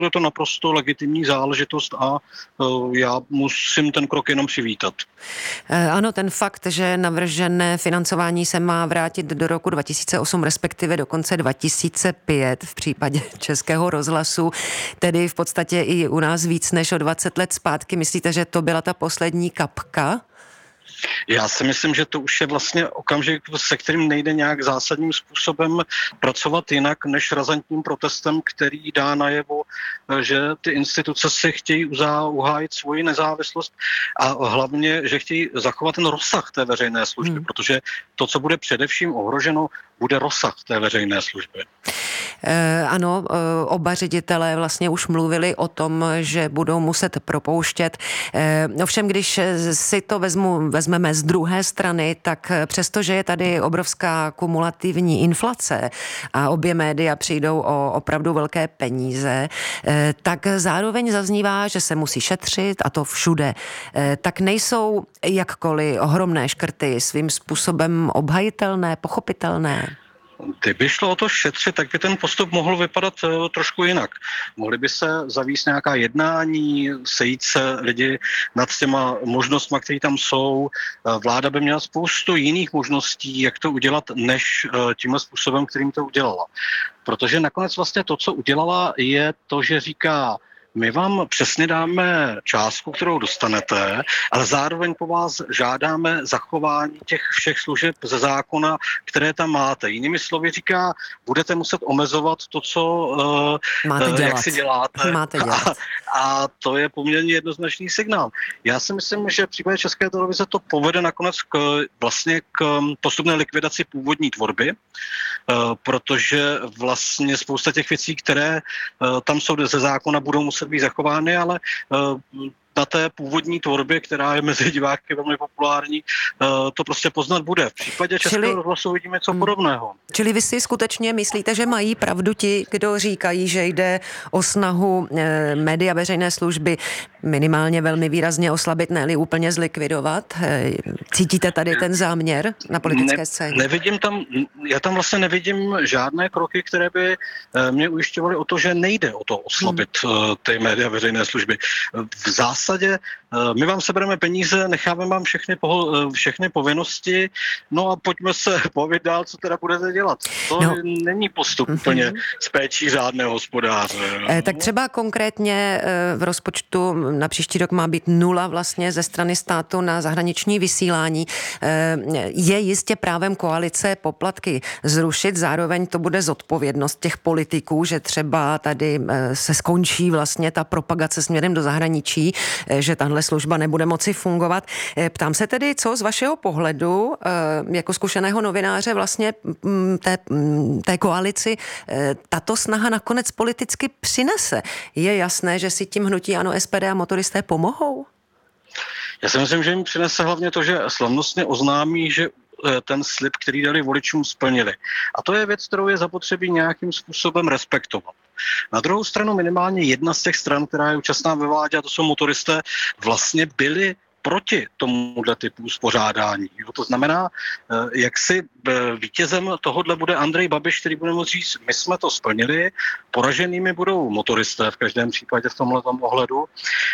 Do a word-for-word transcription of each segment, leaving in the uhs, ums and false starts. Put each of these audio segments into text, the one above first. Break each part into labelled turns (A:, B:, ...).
A: je to naprosto legitimní záležitost a já musím ten krok jenom přivítat.
B: Ano, ten fakt, že navržené financování se má vrátit do roku dva tisíce osm, respektive do konce dva tisíce pět v případě Českého rozhlasu, tedy v podstatě i u nás víc než o dvacet let zpátky. Myslíte, že to byla ta poslední kapka?
A: Já si myslím, že to už je vlastně okamžik, se kterým nejde nějak zásadním způsobem pracovat jinak než razantním protestem, který dá najevo, že ty instituce si chtějí uhájit svoji nezávislost a hlavně, že chtějí zachovat ten rozsah té veřejné služby, hmm. protože to, co bude především ohroženo, bude rozsah té veřejné služby.
B: E, ano, oba ředitelé vlastně už mluvili o tom, že budou muset propouštět. E, ovšem, když si to vezmu, vezmeme z druhé strany, tak přestože je tady obrovská kumulativní inflace a obě média přijdou o opravdu velké peníze, e, tak zároveň zaznívá, že se musí šetřit a to všude. E, tak nejsou jakkoliv ohromné škrty svým způsobem obhajitelné, pochopitelné?
A: Kdyby šlo o to šetřit, tak by ten postup mohl vypadat uh, trošku jinak. Mohli by se zavést nějaká jednání, sejít se lidi nad těma možnostmi, které tam jsou. Uh, vláda by měla spoustu jiných možností, jak to udělat, než uh, tímhle způsobem, kterým to udělala. Protože nakonec vlastně to, co udělala, je to, že říká, my vám přesně dáme částku, kterou dostanete, ale zároveň po vás žádáme zachování těch všech služeb ze zákona, které tam máte. Jinými slovy říká, budete muset omezovat to, co
B: máte dělat.
A: Jak si děláte.
B: Máte dělat.
A: A, a to je poměrně jednoznačný signál. Já si myslím, že v případě České televize to povede nakonec k, vlastně k postupné likvidaci původní tvorby, protože vlastně spousta těch věcí, které tam jsou ze zákona, budou muset být zachovány, ale na té původní tvorbě, která je mezi diváky velmi populární, to prostě poznat bude. V případě Českého rozhlasu vidíme něco podobného.
B: Čili vy si skutečně myslíte, že mají pravdu ti, kdo říkají, že jde o snahu média veřejné služby minimálně velmi výrazně oslabit, ne-li úplně zlikvidovat? Cítíte tady ten záměr na politické
A: ne,
B: scéně?
A: Nevidím tam, já tam vlastně nevidím žádné kroky, které by mě ujišťovaly o to, že nejde o to oslabit hmm. ty média veřejné služby. V zásadě my vám sebereme peníze, necháme vám všechny, poho- všechny povinnosti, no a pojďme se povědět dál, co teda budete dělat. To no. není postup mm-hmm. úplně z péčí řádného hospodáře.
B: Eh, tak třeba konkrétně eh, v rozpočtu na příští rok má být nula vlastně ze strany státu na zahraniční vysílání. Eh, je jistě právem koalice poplatky zrušit, zároveň to bude zodpovědnost těch politiků, že třeba tady eh, se skončí vlastně ta propagace směrem do zahraničí, eh, že tahle služba nebude moci fungovat. Ptám se tedy, co z vašeho pohledu jako zkušeného novináře vlastně té, té koalici tato snaha nakonec politicky přinese. Je jasné, že si tím hnutí ANO, S P D a motoristé pomohou?
A: Já si myslím, že jim přinese hlavně to, že slavnostně oznámí, že ten slib, který dali voličům, splnili. A to je věc, kterou je zapotřebí nějakým způsobem respektovat. Na druhou stranu minimálně jedna z těch stran, která je účastná ve vládě, a to jsou motoristé, vlastně byli proti tomuhle typu uspořádání. To znamená, jak si vítězem tohodle bude Andrej Babiš, který bude moct říct, my jsme to splnili, poraženými budou motoristé v každém případě v tomhletom ohledu.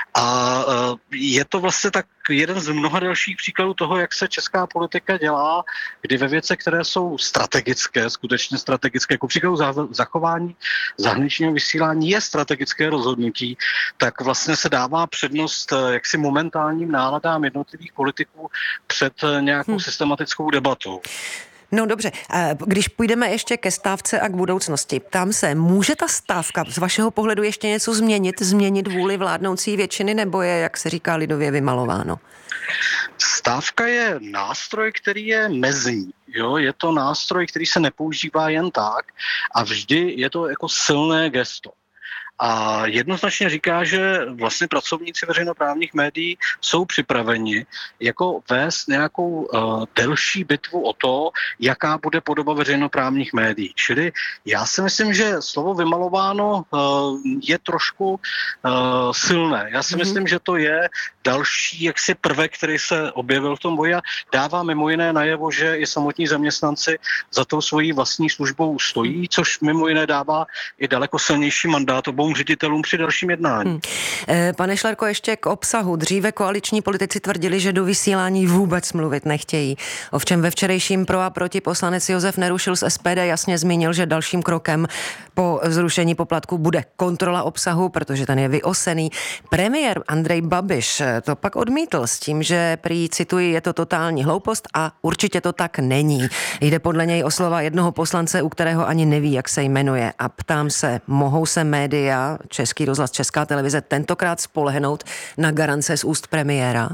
A: A je to vlastně tak jeden z mnoha dalších příkladů toho, jak se česká politika dělá, kdy ve věcech, které jsou strategické, skutečně strategické, jako příkladu zachování zahraničního vysílání je strategické rozhodnutí, tak vlastně se dává přednost jaksi momentálním náladám jednotlivých politiků před nějakou hmm. systematickou debatou.
B: No dobře, když půjdeme ještě ke stávce a k budoucnosti, ptám se, může ta stávka z vašeho pohledu ještě něco změnit, změnit vůli vládnoucí většiny, nebo je, jak se říká lidově, vymalováno?
A: Stávka je nástroj, který je mezní. Jo? Je to nástroj, který se nepoužívá jen tak a vždy je to jako silné gesto. A jednoznačně říká, že vlastně pracovníci veřejnoprávních médií jsou připraveni jako vést nějakou uh, delší bitvu o to, jaká bude podoba veřejnoprávních médií. Čili já si myslím, že slovo vymalováno uh, je trošku uh, silné. Já si mm-hmm. myslím, že to je další jaksi prvek, který se objevil v tom boji a dává mimo jiné najevo, že i samotní zaměstnanci za tou svojí vlastní službou stojí, což mimo jiné dává i daleko silnější mandátovou dvou ředitelům při dalším jednání. Hmm.
B: Pane Šlerko, ještě k obsahu. Dříve koaliční politici tvrdili, že do vysílání vůbec mluvit nechtějí. Ovšem ve včerejším pro a proti poslanec Josef Nerušil z S P D jasně zmínil, že dalším krokem po zrušení poplatku bude kontrola obsahu, protože ten je vyosený. Premiér Andrej Babiš to pak odmítl s tím, že prý, cituji, je to totální hloupost a určitě to tak není. Jde podle něj o slova jednoho poslance, u kterého ani neví, jak se jmenuje. A ptám se, mohou se média, Český rozhlas, Česká televize, tentokrát spolehnout na garance z úst premiéra?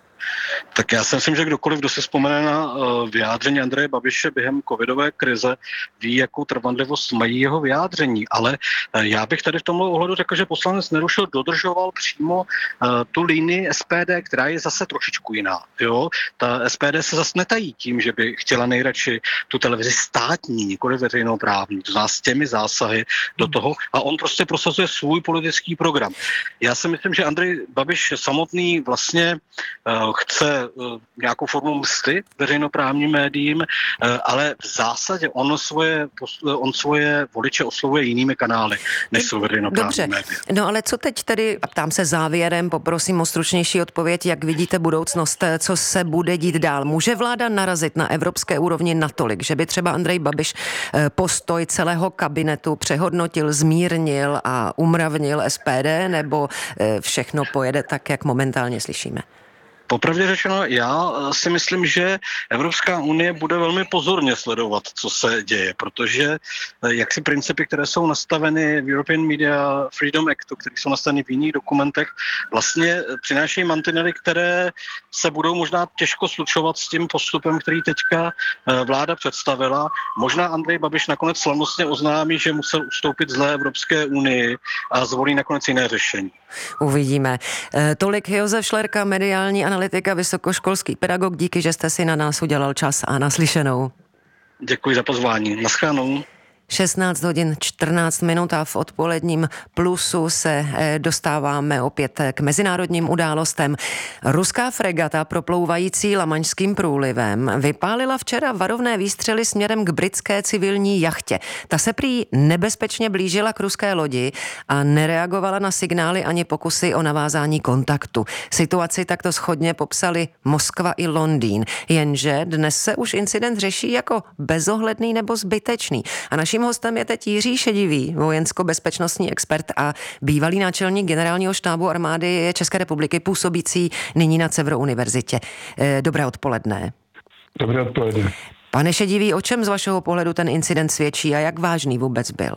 A: Tak já si myslím, že kdokoliv, kdo si vzpomene na uh, vyjádření Andreje Babiše během covidové krize, ví, jakou trvanlivost mají jeho vyjádření. Ale uh, já bych tady v tomhle ohledu řekl, že poslanec Nerušil dodržoval přímo uh, tu linii S P D, která je zase trošičku jiná. Jo? Ta S P D se zase netají tím, že by chtěla nejradši tu televizi státní, nikoli veřejnoprávní. To znamená s těmi zásahy do toho. A on prostě prosazuje svůj politický program. Já si myslím, že Andrej Babiš samotný vlastně uh, chce uh, nějakou formu msty veřejnoprávním médiím, uh, ale v zásadě on svoje, on svoje voliče oslovuje jinými kanály, než jsou veřejnoprávní média.
B: No ale co teď tedy, a ptám se závěrem, poprosím o stručnější odpověď, jak vidíte budoucnost, co se bude dít dál. Může vláda narazit na evropské úrovni natolik, že by třeba Andrej Babiš postoj celého kabinetu přehodnotil, zmírnil a umravnil S P D, nebo všechno pojede tak, jak momentálně slyšíme?
A: Popravdě řečeno, já si myslím, že Evropská unie bude velmi pozorně sledovat, co se děje, protože jaksi principy, které jsou nastaveny v European Media Freedom Actu, které jsou nastaveny v jiných dokumentech, vlastně přinášejí mantinely, které se budou možná těžko slučovat s tím postupem, který teďka vláda představila. Možná Andrej Babiš nakonec slavnostně oznámí, že musel ustoupit zlé Evropské unii a zvolí nakonec jiné řešení.
B: Uvidíme. Tolik Josef Šlerka, mediální analytika, vysokoškolský pedagog. Díky, že jste si na nás udělal čas a naslyšenou.
A: Děkuji za pozvání. Naschledanou.
B: šestnáct hodin čtrnáct minut a v odpoledním plusu se dostáváme opět k mezinárodním událostem. Ruská fregata proplouvající Lamaňským průlivem vypálila včera varovné výstřely směrem k britské civilní jachtě. Ta se prý nebezpečně blížila k ruské lodi a nereagovala na signály ani pokusy o navázání kontaktu. Situaci takto shodně popsali Moskva i Londýn, jenže dnes se už incident řeší jako bezohledný nebo zbytečný. A naším hostem je teď Jiří Šedivý, vojensko-bezpečnostní expert a bývalý náčelník generálního štábu armády České republiky, působící nyní na Cevro univerzitě. Dobré odpoledne.
C: Dobré odpoledne.
B: Pane Šedivý, o čem z vašeho pohledu ten incident svědčí a jak vážný vůbec byl?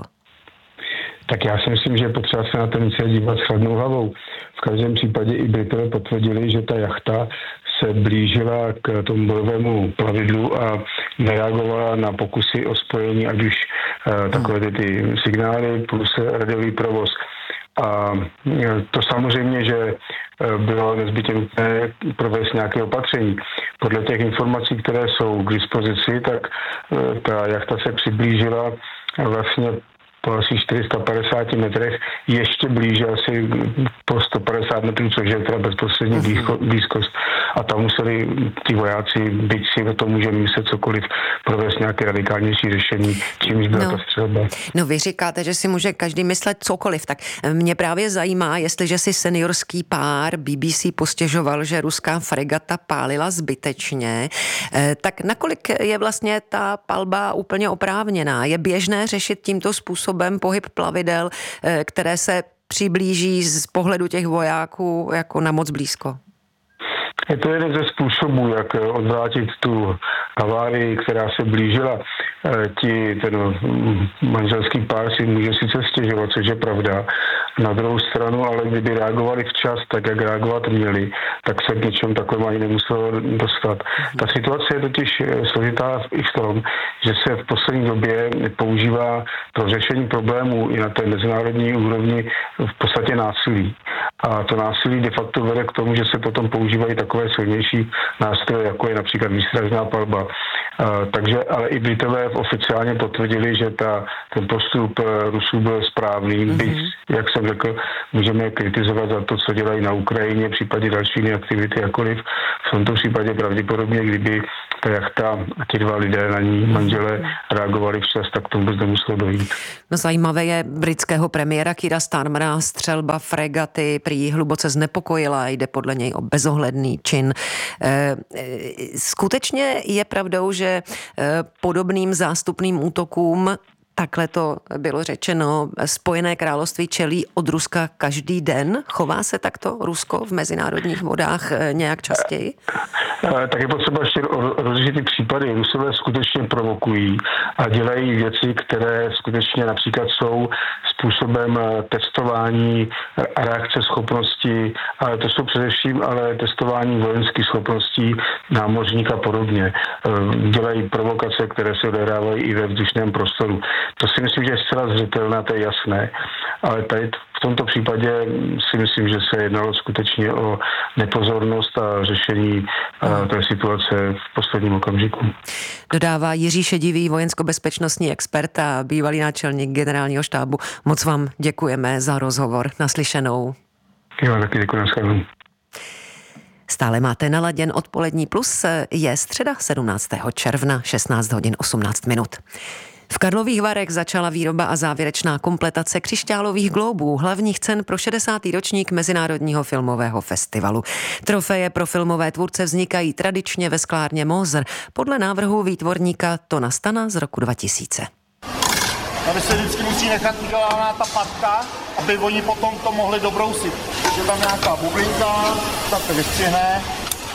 C: Tak já si myslím, že je potřeba se na ten incident dívat s chladnou hlavou. V každém případě i Britové potvrdili, že ta jachta se blížila k tomu bojovému plavidlu a nereagovala na pokusy o spojení, ať už uh, takové ty, ty signály plus radiový provoz. A to samozřejmě, že bylo nezbytně nutné provést nějaké opatření. Podle těch informací, které jsou k dispozici, tak ta jachta se přiblížila vlastně po asi čtyři sta padesáti metrech, ještě blíže asi po sto padesát metrů, což je teda bezprostřední blízko, blízkost. A tam museli ti vojáci, byť si o tom může myslet cokoliv, provést nějaké radikálnější řešení, čímž byla
B: no.
C: ta střelba.
B: No vy říkáte, že si může každý myslet cokoliv, tak mě právě zajímá, jestliže si seniorský pár B B C postěžoval, že ruská fregata pálila zbytečně, tak nakolik je vlastně ta palba úplně oprávněná? Je běžné řešit tímto způsobem pohyb plavidel, které se přiblíží z pohledu těch vojáků jako na moc blízko?
C: Je to jeden ze způsobů, jak odvrátit tu havárii, která se blížila. Ti, ten manželský pár si může sice stěžovat, což je pravda. Na druhou stranu, ale kdyby reagovali včas, tak jak reagovat měli, tak se k něčemu takovému ani nemuselo dostat. Ta situace je totiž složitá i v tom, že se v poslední době používá pro řešení problémů i na té mezinárodní úrovni v podstatě násilí. A to násilí de facto vede k tomu, že se potom používají takové silnější nástroje, jako je například výstražná palba. Uh, takže ale i Britové oficiálně potvrdili, že ta, ten postup Rusů byl správný. Mm-hmm. Byť, jak jsem řekl, můžeme kritizovat za to, co dělají na Ukrajině, případně další aktivity, jakkoliv v tomto případě pravděpodobně, kdyby ta jachta a ti dva lidé na ní, manželé, reagovali včas, tak to vůbec nemuselo dojít.
B: No, zajímavé je britského premiéra Keira Starmera střelba fregaty prý hluboce znepokojila, jde podle něj o bezohledný čin. Skutečně je pravdou, že podobným zástupným útokům, takhle to bylo řečeno, Spojené království čelí od Ruska každý den? Chová se takto Rusko v mezinárodních vodách nějak častěji?
C: Tak je potřeba ještě rozlišit ty případy. Rusové skutečně provokují a dělají věci, které skutečně například jsou způsobem testování a reakce schopností, ale to jsou především ale testování vojenských schopností námořníka a podobně. Dělají provokace, které se odehrávají i ve vzdušném prostoru. To si myslím, že je zcela zřetelné, to je jasné. Ale tady v tomto případě si myslím, že se jednalo skutečně o nepozornost a řešení a, té situace v posledním okamžiku.
B: Dodává Jiří Šedivý, vojensko-bezpečnostní expert a bývalý náčelník generálního štábu. Moc vám děkujeme za rozhovor. Naslyšenou.
C: Já taky děkuji, nashledanou.
B: Stále máte naladěn Odpolední plus, je středa sedmnáctého června, šestnáct hodin osmnáct minut. V Karlových Varech začala výroba a závěrečná kompletace křišťálových glóbů, hlavních cen pro šedesátý ročník Mezinárodního filmového festivalu. Trofeje pro filmové tvůrce vznikají tradičně ve sklárně Moser podle návrhu výtvorníka Tona Stana z roku dva tisíce.
D: Tady se vždycky musí nechat udělaná ta patka, aby oni potom to mohli dobrousit. Je tam nějaká bublinka, tak to vystřihne.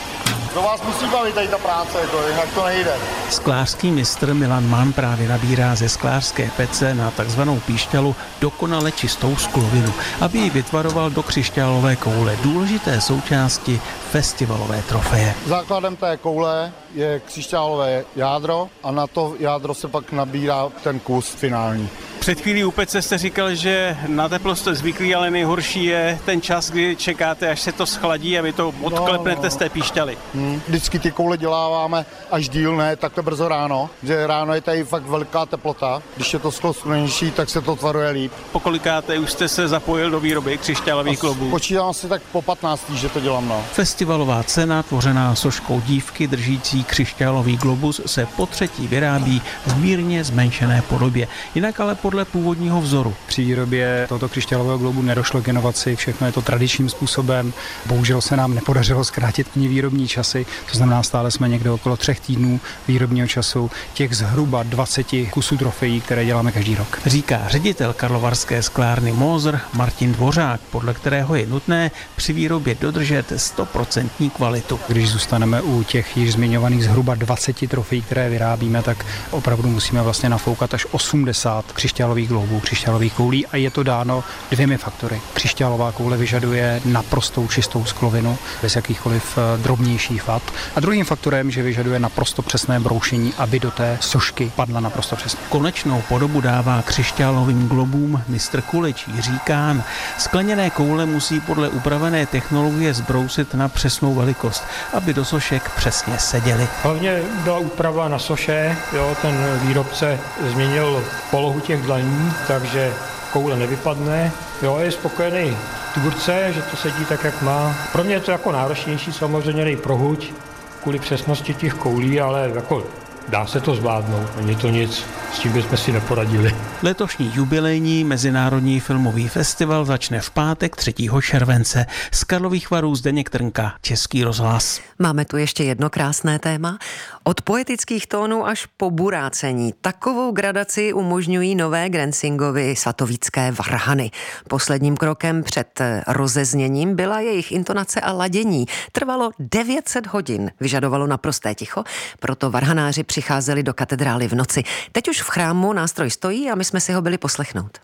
D: To vás musí bavit tady ta práce, to, jinak to nejde.
E: Sklářský mistr Milan Mann právě nabírá ze sklářské pece na takzvanou píšťalu dokonale čistou sklovinu, aby ji vytvaroval do křišťálové koule, důležité součásti festivalové trofeje.
D: Základem té koule je křišťálové jádro a na to jádro se pak nabírá ten kus finální.
E: Před chvílí u pece jste říkal, že na teplo jste zvyklí, ale nejhorší je ten čas, kdy čekáte, až se to schladí a vy to odklepnete no, no. z té píšťaly.
D: Hmm. Vždycky ty koule děláváme až díl, ne takhle brzo ráno, že ráno je tady fakt velká teplota. Když je to sklo studenější, tak se to tvaruje líp.
E: Po kolikáté už jste se zapojil do výroby křišťálových globů?
D: Počítám si tak po patnáctý, že to dělám. No.
E: Festivalová cena, tvořená soškou dívky držící křišťálový globus, se po třetí vyrábí v mírně zmenšené podobě. Jinak ale podle původního vzoru.
F: Při výrobě tohoto křišťálového globu nedošlo k inovaci, všechno je to tradičním způsobem. Bohužel se nám nepodařilo zkrátit ani výrobní časy, to znamená, stále jsme někde okolo třech týdnů výrobního času těch zhruba dvaceti kusů trofejí, které děláme každý rok.
E: Říká ředitel karlovarské sklárny Moser Martin Dvořák, podle kterého je nutné při výrobě dodržet stoprocentní kvalitu.
F: Když zůstaneme u těch již zmiňovaných zhruba dvaceti trofejí, které vyrábíme, tak opravdu musíme vlastně nafoukat až osmdesát křišťálových globů, křišťálových koulí a je to dáno dvěmi faktory. Křišťálová koule vyžaduje naprostou čistou sklovinu, bez jakýchkoliv drobnějších vad. A druhým faktorem, že vyžaduje naprosto přesné broušení, aby do té sošky padla naprosto přesně.
E: Konečnou podobu dává křišťálovým globům mistr Kulič Jiří Kán. Skleněné koule musí podle upravené technologie zbrousit na přesnou velikost, aby do sošek přesně seděly.
G: Hlavně byla úprava na soše, jo, ten výrobce změnil polohu těch dlaní, takže koule nevypadne. Jo, je spokojený tvůrce, že to sedí tak, jak má. Pro mě je to jako náročnější, samozřejmě nej prohuť kvůli přesnosti těch koulí, ale jako dá se to zvládnout, není to nic, s tím bychom si neporadili.
E: Letošní jubilejní Mezinárodní filmový festival začne v pátek třetího července. Z Karlových Varů Zdeněk Trnka, Český rozhlas.
B: Máme tu ještě jedno krásné téma. Od poetických tónů až po burácení. Takovou gradaci umožňují nové Grensingovy svatovícké varhany. Posledním krokem před rozezněním byla jejich intonace a ladění. Trvalo devět set hodin, vyžadovalo naprosté ticho, proto varhanáři přicházeli do katedrály v noci. Teď už v chrámu nástroj stojí a my jsme si ho byli poslechnout.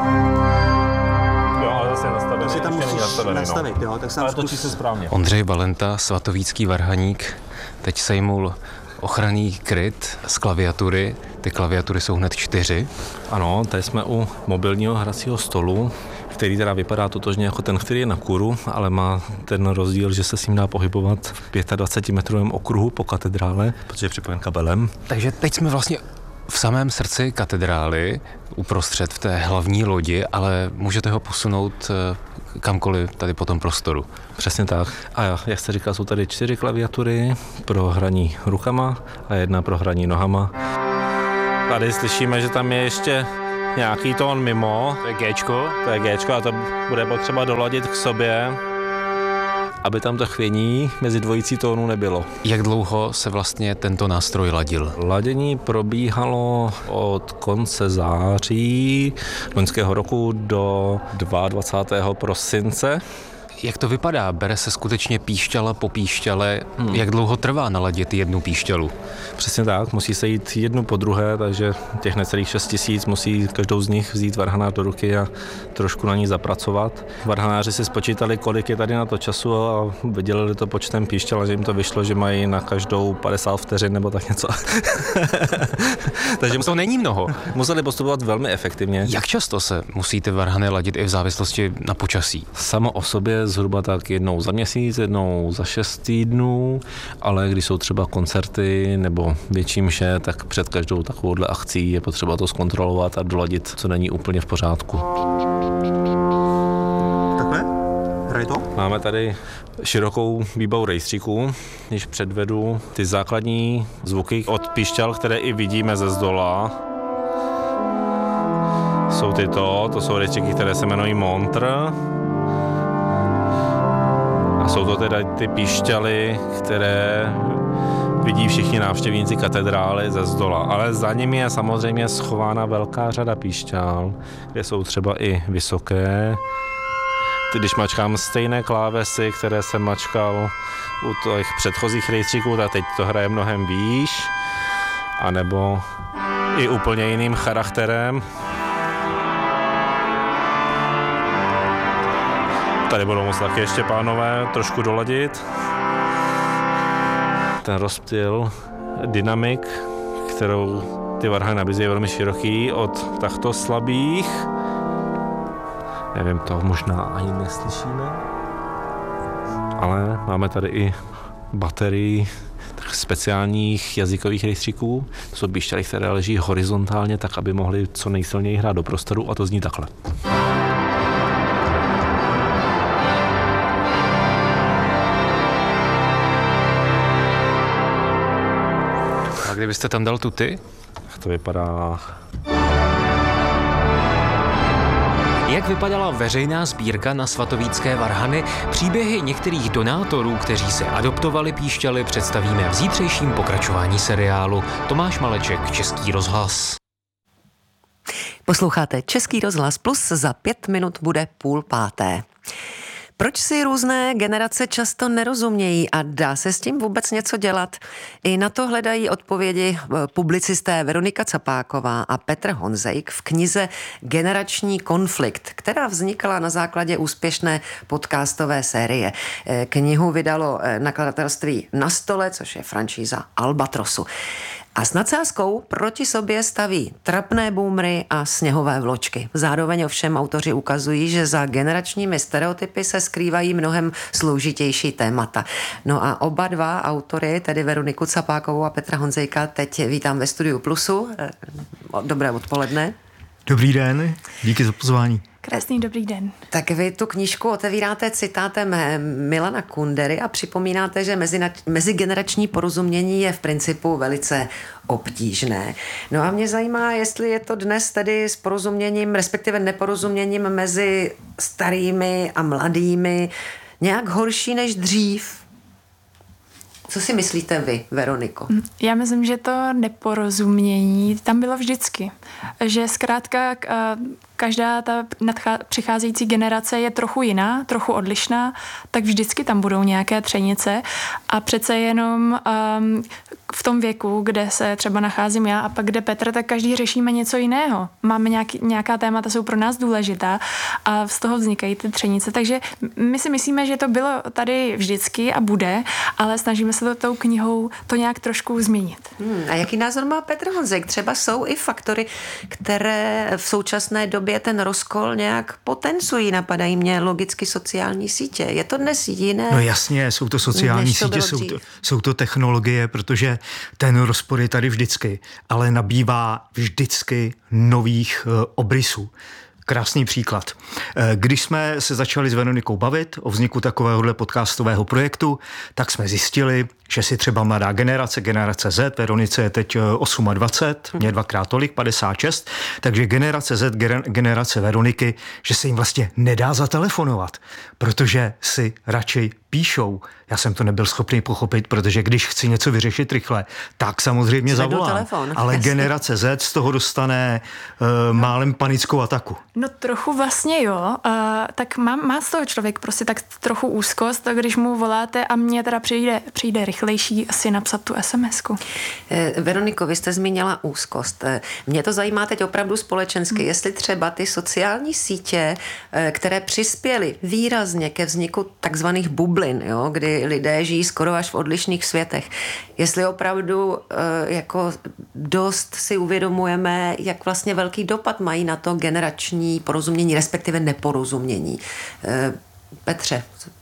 H: Jo, ale zase nastavený.
I: Si tam musíš nastavit, jo, tak
H: ale točí se správně.
I: Ondřej Valenta, svatovícký varhaník, teď sejmul ochranný kryt z klaviatury. Ty klaviatury jsou hned čtyři.
H: Ano, tady jsme u mobilního hracího stolu, který teda vypadá totožně jako ten, který je na kuru, ale má ten rozdíl, že se s ním dá pohybovat v dvacetimetrovém okruhu po katedrále, protože je připojen kabelem.
I: Takže teď jsme vlastně v samém srdci katedrály, uprostřed v té hlavní lodi, ale můžete ho posunout kamkoliv tady po tom prostoru.
H: Přesně tak. A jak jste říkal, jsou tady čtyři klaviatury pro hraní rukama a jedna pro hraní nohama. Tady slyšíme, že tam je ještě nějaký tón mimo.
I: To je Géčko.
H: To je Géčko a to bude potřeba doladit k sobě, aby tam to chvění mezi dvojicí tónů nebylo.
I: Jak dlouho se vlastně tento nástroj ladil?
H: Ladění probíhalo od konce září loňského roku do dvacátého druhého prosince.
I: Jak to vypadá? Bere se skutečně píšťala po píšťale? Hmm. Jak dlouho trvá naladit jednu píšťalu?
H: Přesně tak, musí se jít jednu po druhé, takže těch necelých šest tisíc musí každou z nich vzít varhanář do ruky a trošku na ní zapracovat. Varhanáři si spočítali, kolik je tady na to času a vydělili to počtem píšťal, že jim to vyšlo, že mají na každou padesát vteřin nebo tak něco.
I: Takže to není mnoho.
H: Museli postupovat velmi efektivně.
I: Jak často se musíte varhany ladit i v závislosti na počasí?
H: Samo o sobě zhruba tak jednou za měsíc, jednou za šest týdnů, ale když jsou třeba koncerty nebo větší mše, tak před každou takovouhle akcí je potřeba to zkontrolovat a doladit, co není úplně v pořádku.
J: Takhle? Hraje to?
H: Máme tady širokou výbavu rejstříků, když předvedu ty základní zvuky od píšťal, které i vidíme ze zdola. Jsou tyto, to jsou rejstříky, které se jmenují Montr. A jsou to teda ty píšťaly, které vidí všichni návštěvníci katedrály ze zdola. Ale za nimi je samozřejmě schována velká řada píšťal, kde jsou třeba i vysoké. Když mačkám stejné klávesy, které jsem mačkal u těch předchozích rejstříků, tak teď to hraje mnohem výš, anebo i úplně jiným charakterem. Tady budou moct taky ještě pánové trošku doladit. Ten rozptyl, dynamik, kterou ty varhany nabízejí, je velmi široký od takto slabých. Nevím, to možná ani neslyšíme. Ale máme tady i baterii speciálních jazykových rejstříků. To jsou píšťaly, které leží horizontálně tak, aby mohly co nejsilněji hrát do prostoru a to zní takhle.
I: A kdybyste tam dal tuty?
H: Tak to vypadá...
K: Jak vypadala veřejná sbírka na svatovícké varhany, příběhy některých donátorů, kteří se adoptovali píšťaly, představíme v zítřejším pokračování seriálu. Tomáš Maleček, Český rozhlas.
B: Posloucháte Český rozhlas Plus, za pět minut bude půl páté. Proč si různé generace často nerozumějí a dá se s tím vůbec něco dělat? I na to hledají odpovědi publicisté Veronika Capáková a Petr Honzejk v knize Generační konflikt, která vznikala na základě úspěšné podcastové série. Knihu vydalo nakladatelství Na stole, což je franšíza Albatrosu. A s nadsázkou proti sobě staví trapné boomery a sněhové vločky. Zároveň ovšem autoři ukazují, že za generačními stereotypy se skrývají mnohem složitější témata. No a oba dva autory, tedy Veroniku Capákovou a Petra Honzejka, teď vítám ve studiu Plusu. Dobré odpoledne.
J: Dobrý den, díky za pozvání.
L: Krásný dobrý den.
B: Tak vy tu knížku otevíráte citátem Milana Kundery a připomínáte, že mezigenerační porozumění je v principu velice obtížné. No a mě zajímá, jestli je to dnes tedy s porozuměním, respektive neporozuměním mezi starými a mladými nějak horší než dřív. Co si myslíte vy, Veroniko?
L: Já myslím, že to neporozumění tam bylo vždycky. Že zkrátka každá ta nadchá, přicházející generace je trochu jiná, trochu odlišná, tak vždycky tam budou nějaké třenice a přece jenom um, v tom věku, kde se třeba nacházím já a pak kde Petr, tak každý řešíme něco jiného. Máme nějaký, nějaká témata, jsou pro nás důležitá a z toho vznikají ty třenice. Takže my si myslíme, že to bylo tady vždycky a bude, ale snažíme se to tou knihou to nějak trošku změnit.
B: Hmm, a jaký názor má Petr Honzek? Třeba jsou i faktory, které v současné době ten rozkol nějak potencují, napadají mě logicky sociální sítě. Je to dnes jiné?
J: No jasně, jsou to sociální
B: to
J: sítě, jsou to, jsou to technologie, protože ten rozpor je tady vždycky, ale nabývá vždycky nových uh, obrysů. krásný příklad. Když jsme se začali s Veronikou bavit o vzniku takovéhohle podcastového projektu, tak jsme zjistili, že si třeba mladá generace, generace Z, Veronice je teď dvacet osm, mě dvakrát tolik, padesát šest, takže generace Z, generace Veroniky, že se jim vlastně nedá zatelefonovat, protože si radši píšou. Já jsem to nebyl schopný pochopit, protože když chci něco vyřešit rychle, tak samozřejmě
B: Zvednu
J: zavolám.
B: telefon,
J: ale
B: jasně.
J: Generace Z z toho dostane uh, málem panickou ataku.
L: No trochu vlastně jo, uh, tak má, má z toho člověk prostě tak trochu úzkost, tak když mu voláte a mně teda přijde, přijde rychlejší asi napsat tu SMSku.
B: Eh, Veroniko, vy jste zmínila úzkost. Eh, mě to zajímá teď opravdu společensky, hmm. jestli třeba ty sociální sítě, eh, které přispěly výrazně ke vzniku takzvaných bublin, jo, kdy lidé žijí skoro až v odlišných světech, jestli opravdu eh, jako dost si uvědomujeme, jak vlastně velký dopad mají na to generační porozumění, respektive neporozumění. Eh, Petře.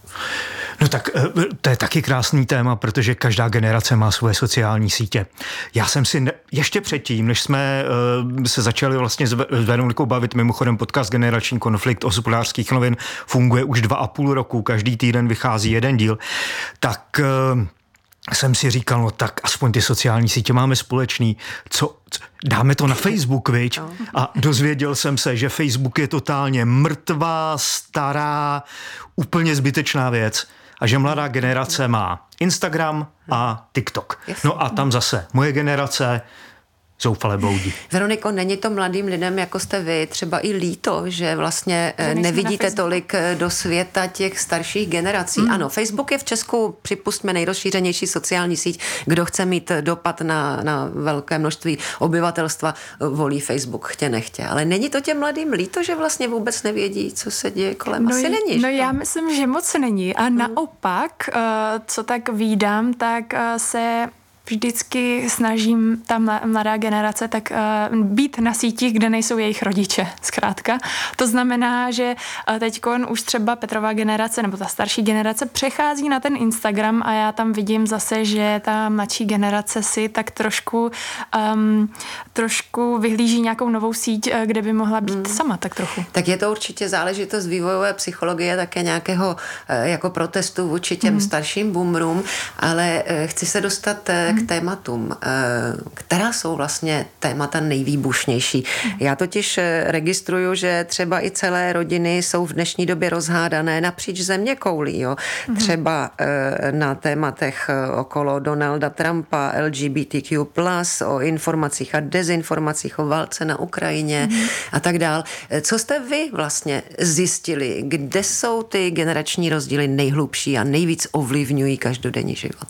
J: No tak to je taky krásný téma, protože každá generace má svoje sociální sítě. Já jsem si ne, ještě předtím, než jsme uh, se začali vlastně s Veronikou bavit, mimochodem podcast Generační konflikt Hospodářských novin funguje už dva a půl roku, každý týden vychází jeden díl, tak uh, jsem si říkal, no tak aspoň ty sociální sítě máme společný, co, co dáme to na Facebook, viď? A dozvěděl jsem se, že Facebook je totálně mrtvá, stará, úplně zbytečná věc a že mladá generace má Instagram a TikTok. No a tam zase moje generace zoufale bloudí.
B: Veroniko, není to mladým lidem, jako jste vy, třeba i líto, že vlastně že nevidíte tolik do světa těch starších generací? Mm. Ano, Facebook je v Česku, připustme, nejrozšířenější sociální síť. Kdo chce mít dopad na, na velké množství obyvatelstva, volí Facebook, chtě nechtě. Ale není to těm mladým líto, že vlastně vůbec nevědí, co se děje kolem?
L: No
B: Asi není.
L: No já myslím, že moc není. A naopak, co tak vídám, tak se vždycky snažím ta mladá generace tak uh, být na sítích, kde nejsou jejich rodiče, zkrátka. To znamená, že uh, teďkon už třeba Petrova generace nebo ta starší generace přechází na ten Instagram a já tam vidím zase, že ta mladší generace si tak trošku um, trošku vyhlíží nějakou novou síť, uh, kde by mohla být hmm. sama tak trochu.
B: Tak je to určitě záležitost vývojové psychologie, také nějakého uh, jako protestu vůči těm hmm. starším boomerům, ale uh, chci se dostat uh, k tématům, která jsou vlastně témata nejvýbušnější. Já totiž registruju, že třeba i celé rodiny jsou v dnešní době rozhádané napříč zeměkoulí. Jo? Třeba na tématech okolo Donalda Trumpa, L G B T Q plus, o informacích a dezinformacích, o válce na Ukrajině mm. a tak dál. Co jste vy vlastně zjistili? Kde jsou ty generační rozdíly nejhlubší a nejvíc ovlivňují každodenní život?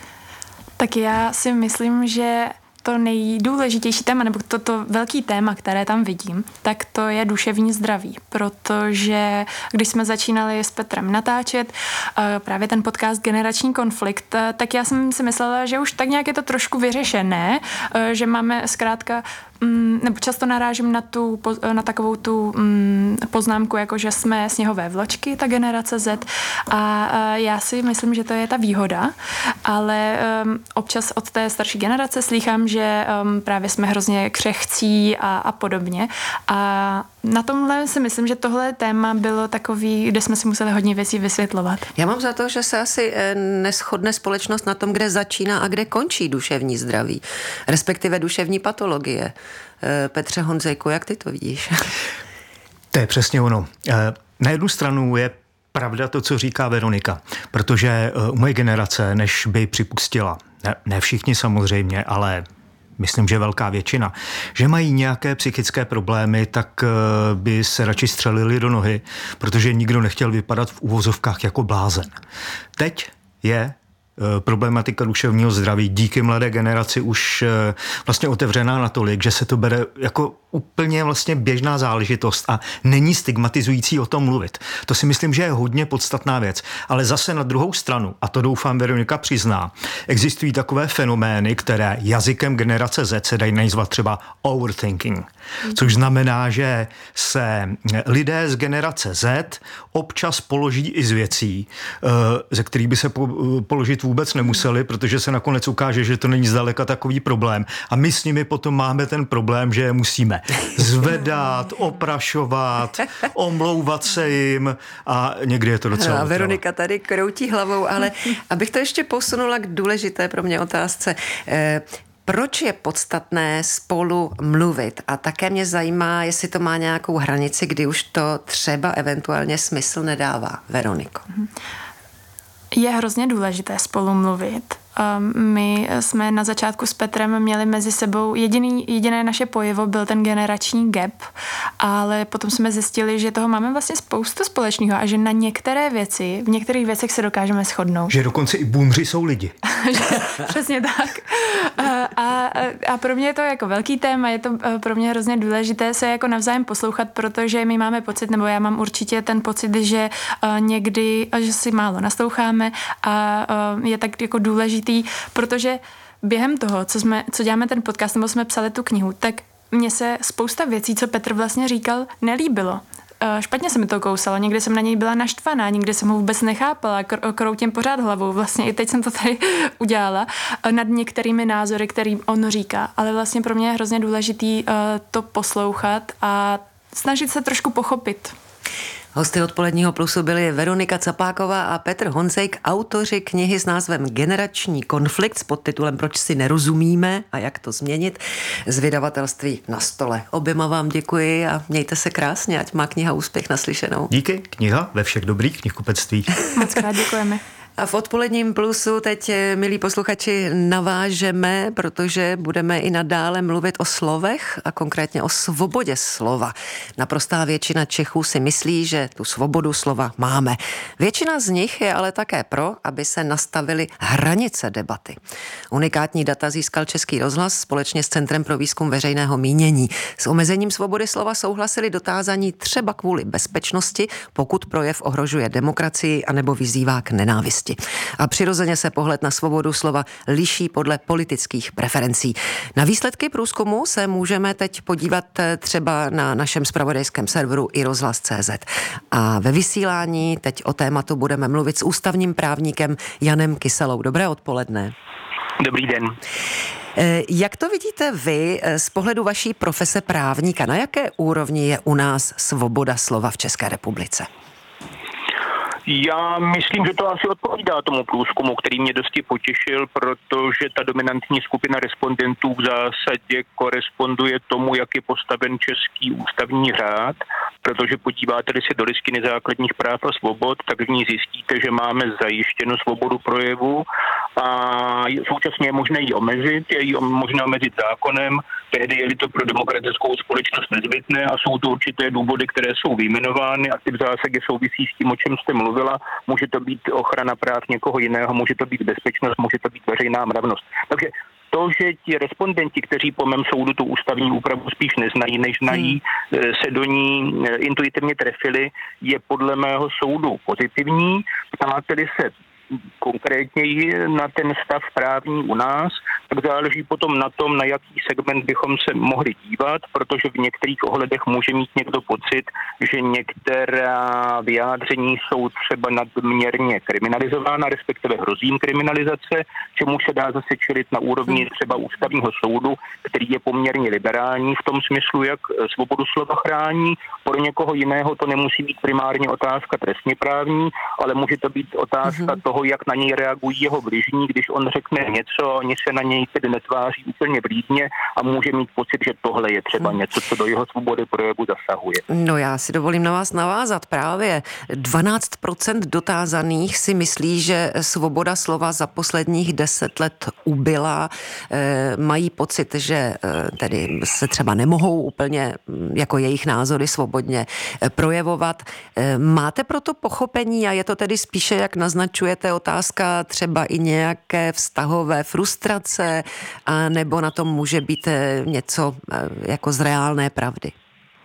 L: Tak já si myslím, že to nejdůležitější téma, nebo toto velký téma, které tam vidím, tak to je duševní zdraví, protože když jsme začínali s Petrem natáčet právě ten podcast Generační konflikt, tak já jsem si myslela, že už tak nějak je to trošku vyřešené, že máme zkrátka nebo často narážím na, tu, na takovou tu poznámku, jako že jsme sněhové vločky, ta generace Z, a já si myslím, že to je ta výhoda, ale občas od té starší generace slýchám, že právě jsme hrozně křehcí a, a podobně. A na tomhle si myslím, že tohle téma bylo takový, kde jsme si museli hodně věcí vysvětlovat.
B: Já mám za to, že se asi neshodne společnost na tom, kde začíná a kde končí duševní zdraví, respektive duševní patologie. Petře Honzejku, jak ty to vidíš?
J: To je přesně ono. Na jednu stranu je pravda to, co říká Veronika, protože u moje generace, než by připustila, ne, ne všichni samozřejmě, ale myslím, že velká většina, že mají nějaké psychické problémy, tak by se radši střelili do nohy, protože nikdo nechtěl vypadat v uvozovkách jako blázen. Teď je problematika duševního zdraví díky mladé generaci už vlastně otevřená natolik, že se to bere jako úplně vlastně běžná záležitost a není stigmatizující o tom mluvit. To si myslím, že je hodně podstatná věc. Ale zase na druhou stranu, a to doufám Veronika přizná, existují takové fenomény, které jazykem generace Z se dají nazvat třeba overthinking, což znamená, že se lidé z generace Z občas položí i z věcí, ze kterých by se položit vůbec nemuseli, protože se nakonec ukáže, že to není zdaleka takový problém. A my s nimi potom máme ten problém, že je musíme zvedat, oprašovat, omlouvat se jim a někdy je to docela
B: A Veronika tady kroutí hlavou, ale abych to ještě posunula k důležité pro mě otázce. Eh, Proč je podstatné spolu mluvit? A také mě zajímá, jestli to má nějakou hranici, kdy už to třeba eventuálně smysl nedává. Veroniko.
L: Je hrozně důležité spolu mluvit. My jsme na začátku s Petrem měli mezi sebou, jediný, jediné naše pojevo byl ten generační gap, ale potom jsme zjistili, že toho máme vlastně spoustu společného a že na některé věci, v některých věcech se dokážeme shodnout.
J: Že dokonce i boomři jsou lidi.
L: Přesně tak. A, a, a pro mě je to jako velký téma, je to pro mě hrozně důležité se jako navzájem poslouchat, protože my máme pocit, nebo já mám určitě ten pocit, že někdy, že si málo nasloucháme a je tak jako důležité, protože během toho, co, jsme, co děláme ten podcast, nebo jsme psali tu knihu, tak mně se spousta věcí, co Petr vlastně říkal, nelíbilo. Špatně se mi to kousalo, někdy jsem na něj byla naštvaná, někdy jsem ho vůbec nechápala, kroutím pořád hlavou, vlastně i teď jsem to tady udělala, nad některými názory, který on říká, ale vlastně pro mě je hrozně důležitý to poslouchat a snažit se trošku pochopit.
B: Hosty Odpoledního plusu byli Veronika Capáková a Petr Honzejk, autoři knihy s názvem Generační konflikt s podtitulem Proč si nerozumíme a jak to změnit z vydavatelství Na stole. Oběma vám děkuji a mějte se krásně, ať má kniha úspěch, naslyšenou.
J: Díky, kniha ve všech dobrých knihkupectvích.
L: Moc krát děkujeme.
B: A v Odpoledním plusu teď, milí posluchači, navážeme, protože budeme i nadále mluvit o slovech a konkrétně o svobodě slova. Naprostá většina Čechů si myslí, že tu svobodu slova máme. Většina z nich je ale také pro, aby se nastavily hranice debaty. Unikátní data získal Český rozhlas společně s Centrem pro výzkum veřejného mínění. S omezením svobody slova souhlasili dotázaní třeba kvůli bezpečnosti, pokud projev ohrožuje demokracii anebo vyzývá k nenávisti. A přirozeně se pohled na svobodu slova liší podle politických preferencí. Na výsledky průzkumu se můžeme teď podívat třeba na našem zpravodajském serveru i rozhlas tečka cé zet. A ve vysílání teď o tématu budeme mluvit s ústavním právníkem Janem Kyselou. Dobré odpoledne.
M: Dobrý den.
B: Jak to vidíte vy z pohledu vaší profese právníka? Na jaké úrovni je u nás svoboda slova v České republice?
M: Já myslím, že to asi odpovídá tomu průzkumu, který mě dosti potěšil, protože ta dominantní skupina respondentů v zásadě koresponduje tomu, jak je postaven český ústavní řád, protože podíváte-li se do listiny základních práv a svobod, tak v ní zjistíte, že máme zajištěnou svobodu projevu a současně je možné ji omezit, je ji možné omezit zákonem, tehdy je-li to pro demokratickou společnost nezbytné a jsou to určité důvody, které jsou vyjmenovány a ty v zásadě souvisí s tím, o čem jste mluvila. Může to být ochrana práv někoho jiného, může to být bezpečnost, může to být veřejná mravnost. Takže to, že ti respondenti, kteří po mém soudu tu ústavní úpravu spíš neznají, než znají, se do ní intuitivně trefili, je podle mého soudu pozitivní. Ptáte-li se konkrétněji na ten stav právní u nás, tak záleží potom na tom, na jaký segment bychom se mohli dívat, protože v některých ohledech může mít někdo pocit, že některá vyjádření jsou třeba nadměrně kriminalizována, respektive hrozí jim kriminalizace, čemu se dá zase čelit na úrovni třeba ústavního soudu, který je poměrně liberální v tom smyslu, jak svobodu slova chrání. Pro někoho jiného to nemusí být primárně otázka trestně právní, ale může to být otázka mm-hmm. toho, jak na něj reagují jeho bližní, když on řekne něco, oni se na něj tedy netváří úplně blídně a může mít pocit, že tohle je třeba něco, co do jeho svobody projevu zasahuje.
B: No já si dovolím na vás navázat. Právě dvanáct procent dotázaných si myslí, že svoboda slova za posledních deset let ubyla. E, mají pocit, že e, tedy se třeba nemohou úplně jako jejich názory svobodně projevovat. E, máte proto pochopení a je to tedy spíše, jak naznačujete, otázka třeba i nějaké vztahové frustrace, a nebo na tom může být něco jako z reálné pravdy?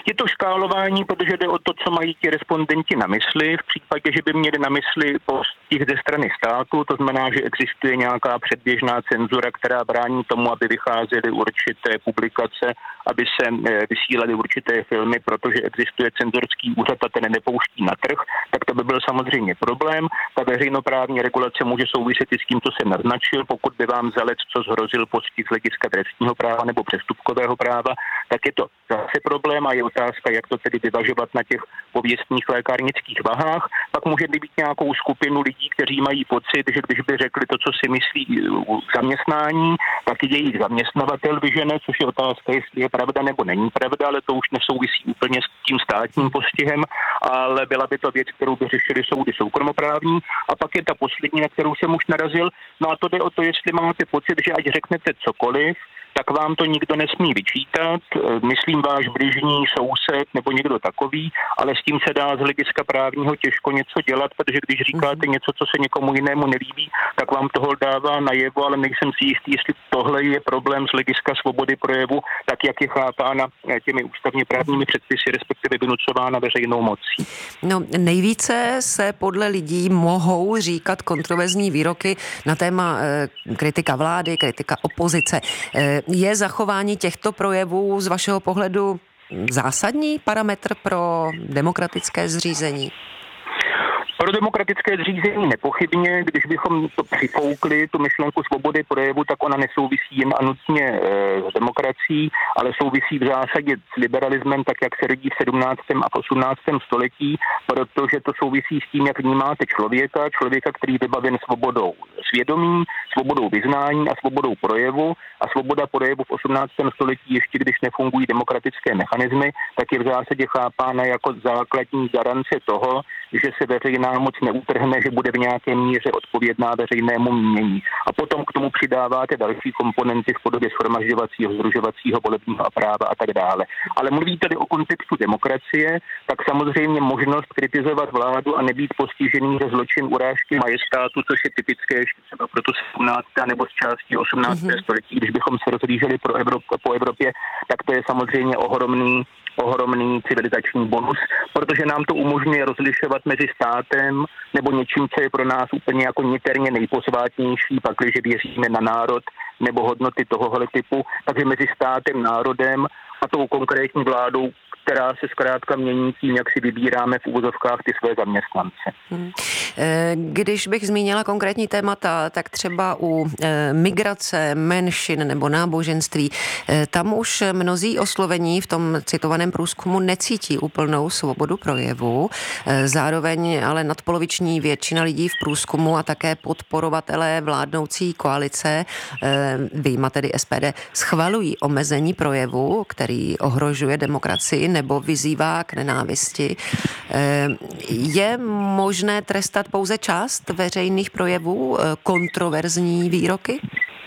M: Je to škálování, protože jde o to, co mají ti respondenti na mysli. V případě, že by měli na mysli postih ze strany státu, to znamená, že existuje nějaká předběžná cenzura, která brání tomu, aby vycházely určité publikace, aby se vysílaly určité filmy, protože existuje cenzorský úřad a ten nepouští na trh, tak to by byl samozřejmě problém. Ta veřejnoprávní regulace může souviset i s tím, co jsem naznačil. Pokud by vám zalec co zhrozil postih z hlediska trestního práva nebo přestupkového práva, tak je to zase problém a je otázka, jak to tedy vyvažovat na těch pověstných lékárnických vahách. Pak může být nějakou skupinu lidí, kteří mají pocit, že když by řekli to, co si myslí u zaměstnání, tak jejich zaměstnavatel vyžene, což je otázka, jestli je pravda nebo není pravda, ale to už nesouvisí úplně s tím státním postihem, ale byla by to věc, kterou by řešili soudy soukromoprávní. A pak je ta poslední, na kterou jsem už narazil. No a to jde o to, jestli máte pocit, že ať řeknete cokoliv, tak vám to nikdo nesmí vyčítat, myslím váš bližní soused nebo někdo takový, ale s tím se dá z hlediska právního těžko něco dělat, protože když říkáte něco, co se někomu jinému nelíbí, tak vám toho dává najevo, ale nejsem si jistý, jestli tohle je problém z hlediska svobody projevu, tak jak je chápána těmi ústavně právními předpisy, respektive vynucována veřejnou mocí.
B: No, nejvíce se podle lidí mohou říkat kontroverzní výroky na téma e, kritika vlády, kritika opozice. E, Je zachování těchto projevů z vašeho pohledu zásadní parametr pro demokratické zřízení?
M: Pro demokratické zřízení nepochybně, když bychom to přifoukli, tu myšlenku svobody projevu, tak ona nesouvisí jen a nutně e, s demokracií, ale souvisí v zásadě s liberalismem, tak jak se rodí v sedmnáctém a osmnáctém století, protože to souvisí s tím, jak vnímáte člověka, člověka, který je vybaven svobodou svědomí, svobodou vyznání a svobodou projevu. A svoboda projevu v osmnáctém století, ještě když nefungují demokratické mechanismy, tak je v zásadě chápána jako základní garance toho, že se veřejná moc neutrhne, že bude v nějaké míře odpovědná veřejnému mínění. A potom k tomu přidáváte další komponenty v podobě shromažďovacího, sdružovacího, volebního práva a tak dále. Ale mluvíte-li o kontextu demokracie, tak samozřejmě možnost kritizovat vládu a nebýt postižený za zločin urážky majestátu, což je typické ještě třeba pro to sedmnácté nebo z části osmnáctého Mm-hmm. století, když bychom se rozhlíželi pro Evropu, po Evropě, tak to je samozřejmě ohromný ohromný civilizační bonus, protože nám to umožňuje rozlišovat mezi státem nebo něčím, co je pro nás úplně jako niterně nejposvátnější, pakliže věříme na národ nebo hodnoty tohohle typu, takže mezi státem, národem a tou konkrétní vládou, která se zkrátka mění tím, jak si vybíráme v úvozovkách ty své zaměstnance.
B: Hmm. Když bych zmínila konkrétní témata, tak třeba u migrace, menšin nebo náboženství, tam už mnozí oslovení v tom citovaném průzkumu necítí úplnou svobodu projevu. Zároveň ale nadpoloviční většina lidí v průzkumu a také podporovatelé vládnoucí koalice, vyjma tedy S P D, schvalují omezení projevu, který ohrožuje demokracii nebo vyzývá k nenávisti. Je možné trestat pouze část veřejných projevů, kontroverzní výroky?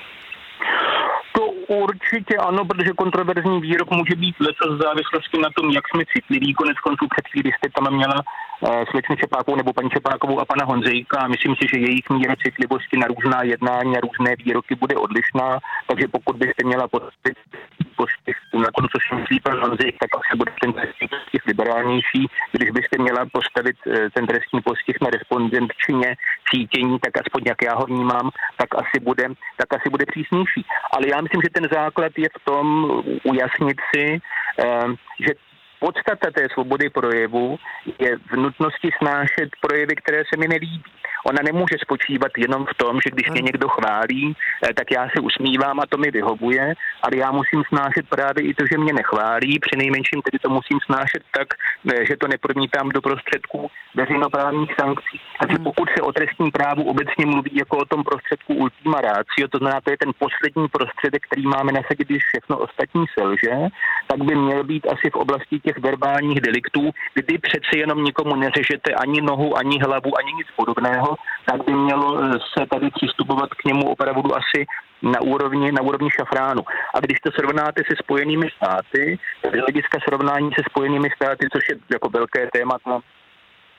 M: To určitě ano, protože kontroverzní výrok může být leco v závislosti na tom, jak jsme citliví. Konec konců před chvíli jste tam měla slečnu Čepákovou nebo paní Čepákovou a pana Honzejka a myslím si, že jejich míra citlivosti na různá jednání a různé výroky bude odlišná, takže pokud byste měla pocit postih, na to, co si myslí pan Honzejk, tak asi bude ten trestní postih liberálnější. Když byste měla postavit ten trestní postih na respondentčině cítění, tak aspoň jak já ho vnímám, tak asi bude, tak asi bude přísnější. Ale já myslím, že ten základ je v tom ujasnit si, že podstata té svobody projevu je v nutnosti snášet projevy, které se mi nelíbí. Ona nemůže spočívat jenom v tom, že když mě někdo chválí, tak já se usmívám a to mi vyhovuje, ale já musím snášet právě i to, že mě nechválí, přinejmenším tedy to musím snášet tak, že to nepromítám do prostředků veřejnoprávních sankcí. Takže pokud se o trestním právu obecně mluví jako o tom prostředku ultima ratio, to znamená, to je ten poslední prostředek, který máme nasadit, když všechno ostatní selže, tak by měl být asi v oblasti těch verbálních deliktů, kdy přece jenom nikomu neřežete ani nohu, ani hlavu, ani nic podobného, tak by mělo se tady přistupovat k němu opravdu asi na úrovni, na úrovni šafránu. A když to srovnáte se Spojenými státy, z hlediska srovnání se Spojenými státy, což je jako velké téma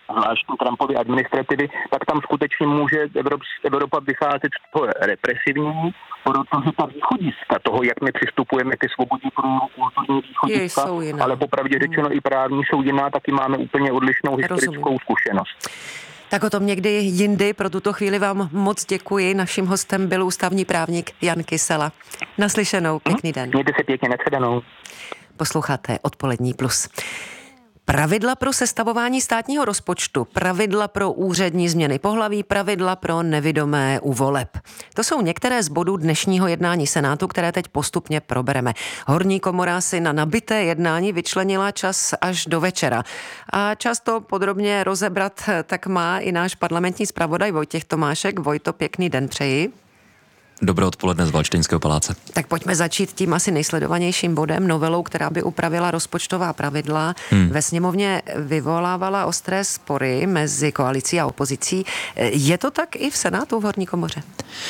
M: zvláštní Trumpovy administrativy, tak tam skutečně může Evropa vycházet z toho represivní, protože ta východiska toho, jak my přistupujeme ke svobodě pro kulturní východiska, ale popravdě řečeno hmm. i právní jsou jiná, taky máme úplně odlišnou historickou Rozumím. zkušenost.
B: Tak o tom někdy jindy. Pro tuto chvíli vám moc děkuji. Naším hostem byl ústavní právník Jan Kysela. Naslyšenou, pěkný den.
M: Mějte se pěkně, nashledanou.
B: Posloucháte Odpolední plus. Pravidla pro sestavování státního rozpočtu, pravidla pro úřední změny pohlaví, pravidla pro nevidomé u voleb. To jsou některé z bodů dnešního jednání Senátu, které teď postupně probereme. Horní komora si na nabité jednání vyčlenila čas až do večera. A čas to podrobně rozebrat tak má i náš parlamentní zpravodaj Vojtěch Tomášek. Vojto, pěkný den přeji.
N: Dobré odpoledne z Valštejnského paláce.
B: Tak pojďme začít tím asi nejsledovanějším bodem, novelou, která by upravila rozpočtová pravidla. Hmm. Ve sněmovně vyvolávala ostré spory mezi koalicí a opozicí. Je to tak i v Senátu v horní komoře?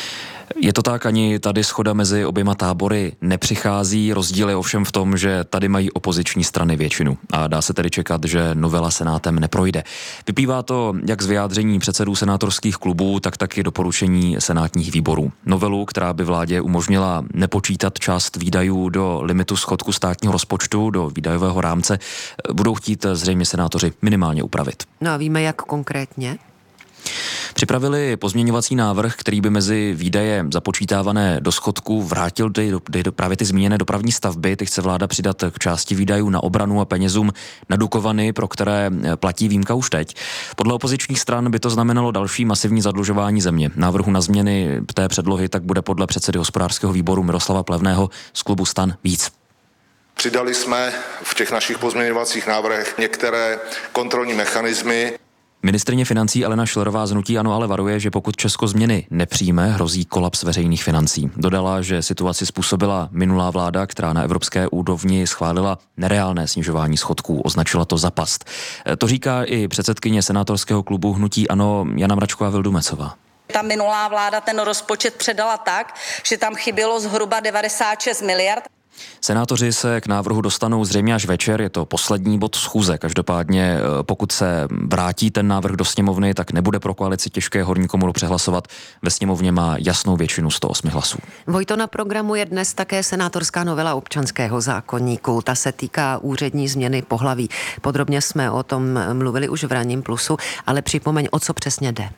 N: Je to tak, ani tady shoda mezi oběma tábory nepřichází. Rozdíl je ovšem v tom, že tady mají opoziční strany většinu a dá se tedy čekat, že novela Senátem neprojde. Vyplývá to jak z vyjádření předsedů senátorských klubů, tak taky doporučení senátních výborů. Novelu, která by vládě umožnila nepočítat část výdajů do limitu schodku státního rozpočtu, do výdajového rámce, budou chtít zřejmě senátoři minimálně upravit.
B: No a víme, jak konkrétně?
N: Připravili pozměňovací návrh, který by mezi výdaje započítávané do schodku vrátil do, do, do právě ty zmíněné dopravní stavby. Ty chce vláda přidat k části výdajů na obranu a penězům na Dukovany, pro které platí výjimka už teď. Podle opozičních stran by to znamenalo další masivní zadlužování země. Návrhu na změny té předlohy tak bude podle předsedy hospodářského výboru Miroslava Plevného z klubu STAN víc.
O: Přidali jsme v těch našich pozměňovacích návrhech některé kontrolní mechanismy.
N: Ministryně financí Alena Schillerová z hnutí ANO ale varuje, že pokud Česko změny nepřijme, hrozí kolaps veřejných financí. Dodala, že situaci způsobila minulá vláda, která na evropské úrovni schválila nereálné snižování schodků, označila to za past. To říká i předsedkyně senátorského klubu hnutí ANO Jana Mračková Vildumecová.
P: Ta minulá vláda ten rozpočet předala tak, že tam chybělo zhruba devadesát šest miliard.
N: Senátoři se k návrhu dostanou zřejmě až večer, je to poslední bod schůze. Každopádně pokud se vrátí ten návrh do sněmovny, tak nebude pro koalici těžké horní komoru přehlasovat. Ve sněmovně má jasnou většinu sto osm hlasů.
B: Vojto, na programu je dnes také senátorská novela občanského zákoníku. Ta se týká úřední změny pohlaví. Podrobně jsme o tom mluvili už v Ranním plusu, ale připomeň, o co přesně jde.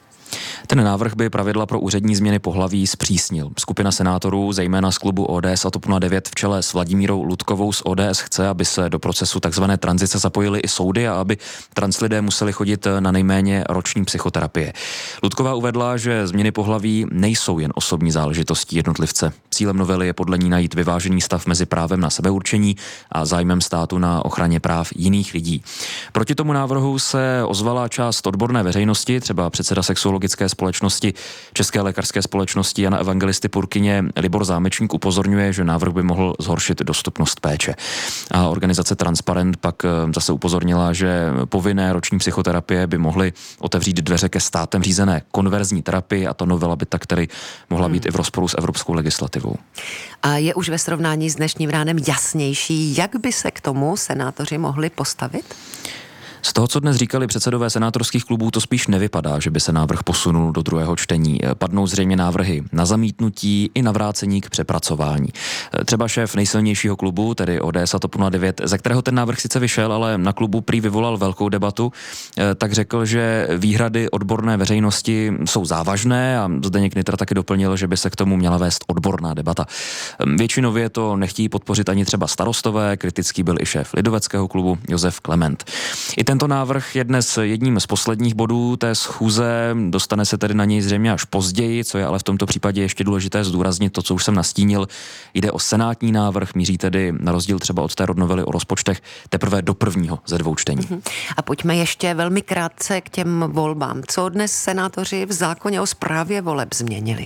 N: Ten návrh by pravidla pro úřední změny pohlaví zpřísnil. Skupina senátorů, zejména z klubu O D S a TOP nula devět v čele s Vladimírou Ludkovou z O D S, chce, aby se do procesu takzvané tranzice zapojily i soudy a aby translidé museli chodit na nejméně roční psychoterapie. Ludková uvedla, že změny pohlaví nejsou jen osobní záležitostí jednotlivce. Cílem novely je podle ní najít vyvážený stav mezi právem na sebeurčení a zájmem státu na ochraně práv jiných lidí. Proti tomu návrhu se ozvala část odborné veřejnosti, třeba předseda sexuologické společnosti České lékařské společnosti Jana Evangelisty Purkyně Libor Zámečník upozorňuje, že návrh by mohl zhoršit dostupnost péče. A organizace Transparent pak zase upozornila, že povinné roční psychoterapie by mohly otevřít dveře ke státem řízené konverzní terapii a ta novela by tak tedy mohla být hmm. i v rozporu s evropskou legislativou.
B: A je už ve srovnání s dnešním ránem jasnější, jak by se k tomu senátoři mohli postavit?
N: Z toho, co dnes říkali předsedové senátorských klubů, to spíš nevypadá, že by se návrh posunul do druhého čtení. Padnou zřejmě návrhy na zamítnutí i na vrácení k přepracování. Třeba šéf nejsilnějšího klubu, tedy O D S a TOP nula devět, ze kterého ten návrh sice vyšel, ale na klubu prý vyvolal velkou debatu, tak řekl, že výhrady odborné veřejnosti jsou závažné a Zdeněk Nytra taky doplnil, že by se k tomu měla vést odborná debata. Většinově to nechtějí podpořit ani třeba starostové, kritický byl i šéf lidoveckého klubu Josef Klement. I tento návrh je dnes jedním z posledních bodů té schůze, dostane se tedy na něj zřejmě až později, co je ale v tomto případě ještě důležité zdůraznit to, co už jsem nastínil. Jde o senátní návrh, míří tedy na rozdíl třeba od té novely o rozpočtech teprve do prvního ze dvou čtení.
B: A pojďme ještě velmi krátce k těm volbám. Co dnes senátoři v zákoně o správě voleb změnili?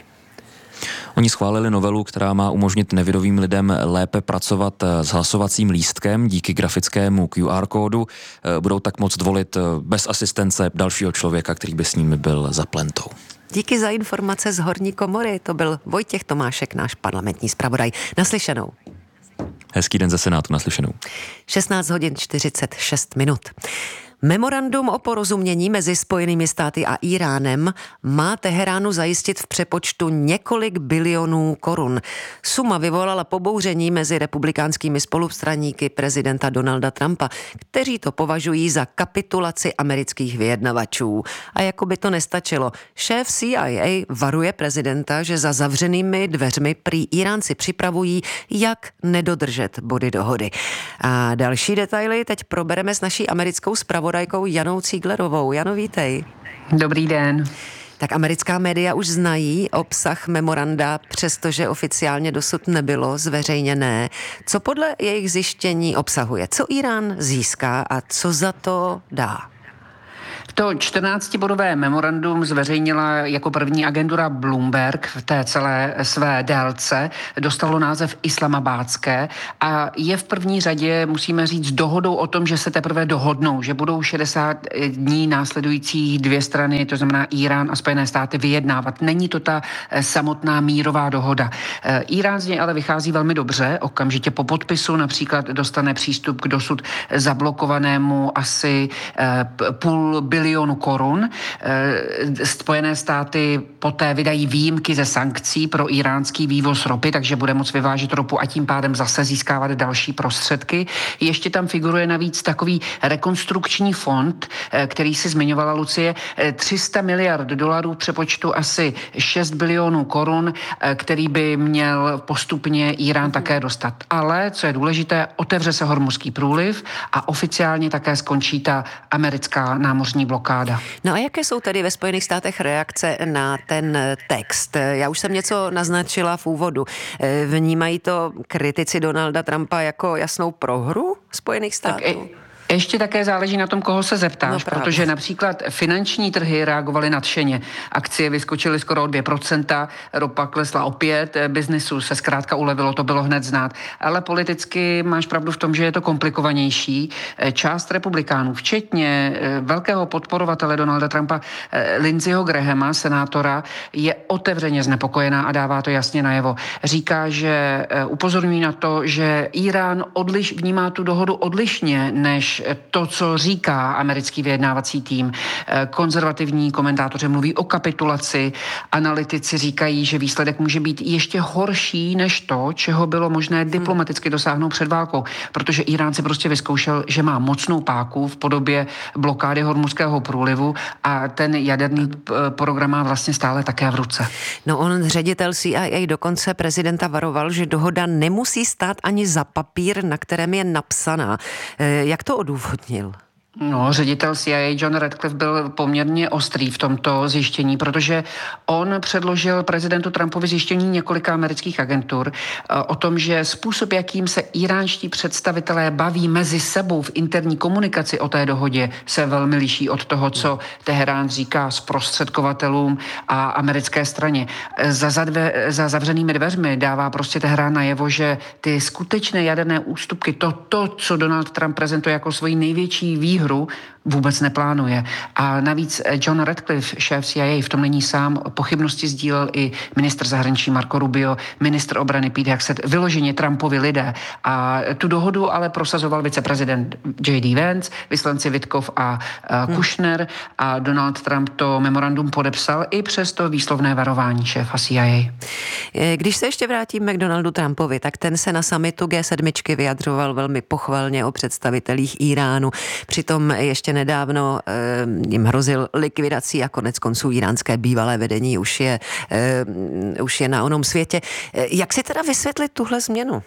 N: Oni schválili novelu, která má umožnit nevidovým lidem lépe pracovat s hlasovacím lístkem díky grafickému Q R kódu. Budou tak moct volit bez asistence dalšího člověka, který by s nimi byl za plentou.
B: Díky za informace z horní komory. To byl Vojtěch Tomášek, náš parlamentní zpravodaj. Naslyšenou.
N: Hezký den ze Senátu, naslyšenou.
B: šestnáct hodin čtyřicet šest minut. Memorandum o porozumění mezi Spojenými státy a Íránem má Teheránu zajistit v přepočtu několik bilionů korun. Suma vyvolala pobouření mezi republikánskými spolustraníky prezidenta Donalda Trumpa, kteří to považují za kapitulaci amerických vyjednavačů. A jako by to nestačilo, šéf C I A varuje prezidenta, že za zavřenými dveřmi prý Íránci připravují, jak nedodržet body dohody. A další detaily teď probereme s naší americkou zpravodajkou Janou Cíglerovou. Jano, vítej.
Q: Dobrý den.
B: Tak americká média už znají obsah memoranda, přestože oficiálně dosud nebylo zveřejněné. Co podle jejich zjištění obsahuje? Co Írán získá a co za to dá?
Q: To čtrnáctibodové memorandum zveřejnila jako první agentura Bloomberg v té celé své délce. Dostalo název Islamabádské a je v první řadě, musíme říct, dohodou o tom, že se teprve dohodnou, že budou šedesát dní následujících dvě strany, to znamená Írán a Spojené státy, vyjednávat. Není to ta samotná mírová dohoda. Írán z něj ale vychází velmi dobře. Okamžitě po podpisu například dostane přístup k dosud zablokovanému asi půl bilionu korun. Spojené státy poté vydají výjimky ze sankcí pro iránský vývoz ropy, takže bude moct vyvážet ropu a tím pádem zase získávat další prostředky. Ještě tam figuruje navíc takový rekonstrukční fond, který si zmiňovala Lucie, tři sta miliard dolarů v přepočtu asi šest bilionů korun, který by měl postupně Irán také dostat. Ale, co je důležité, otevře se Hormuzský průliv a oficiálně také skončí ta americká námořní blokáda.
B: No a jaké jsou tedy ve Spojených státech reakce na ten text? Já už jsem něco naznačila v úvodu. Vnímají to kritici Donalda Trumpa jako jasnou prohru Spojených států?
Q: Tak ještě také záleží na tom, koho se zeptáš, no protože například finanční trhy reagovaly nadšeně. Akcie vyskočily skoro o dvě procenta, ropa klesla opět, biznisu se zkrátka ulevilo, to bylo hned znát. Ale politicky máš pravdu v tom, že je to komplikovanější. Část republikánů, včetně velkého podporovatele Donalda Trumpa, Lindseyho Grahama, senátora, je otevřeně znepokojená a dává to jasně najevo. Říká, že upozorňují na to, že Irán odliš, vnímá tu dohodu odlišně než to, co říká americký vyjednávací tým. Konzervativní komentátoři mluví o kapitulaci, analytici říkají, že výsledek může být ještě horší než to, čeho bylo možné diplomaticky dosáhnout před válkou, protože Irán si prostě vyzkoušel, že má mocnou páku v podobě blokády Hormuzského průlivu a ten jaderný program má vlastně stále také v ruce.
B: No on, ředitel C I A, dokonce prezidenta varoval, že dohoda nemusí stát ani za papír, na kterém je napsaná. Jak to odůvodnil?
Q: No, ředitel C I A John Ratcliffe byl poměrně ostrý v tomto zjištění, protože on předložil prezidentu Trumpovi zjištění několika amerických agentur o tom, že způsob, jakým se iránští představitelé baví mezi sebou v interní komunikaci o té dohodě, se velmi liší od toho, co Teherán říká zprostředkovatelům a americké straně. Za, zadve, za zavřenými dveřmi dává prostě Teherán najevo, že ty skutečné jaderné ústupky, to, to, co Donald Trump prezentuje jako svoji největší výhru, vůbec neplánuje. A navíc John Ratcliffe, šéf C I A, v tom není sám. Pochybnosti sdílel i ministr zahraničí Marco Rubio, ministr obrany Pete Hegseth, vyloženě Trumpovi lidé. A tu dohodu ale prosazoval viceprezident J D Vance, vyslanci Witkov a uh, Kushner a Donald Trump to memorandum podepsal i přes to výslovné varování šéfa C I A.
B: Když se ještě vrátíme k Donaldu Trumpovi, tak ten se na summitu G sedm vyjadřoval velmi pochvalně o představitelích Iránu. Přitom ještě nedávno e, jim hrozil likvidací a konec konců iránské bývalé vedení už je, e, už je na onom světě. E, jak si teda vysvětlit tuhle změnu?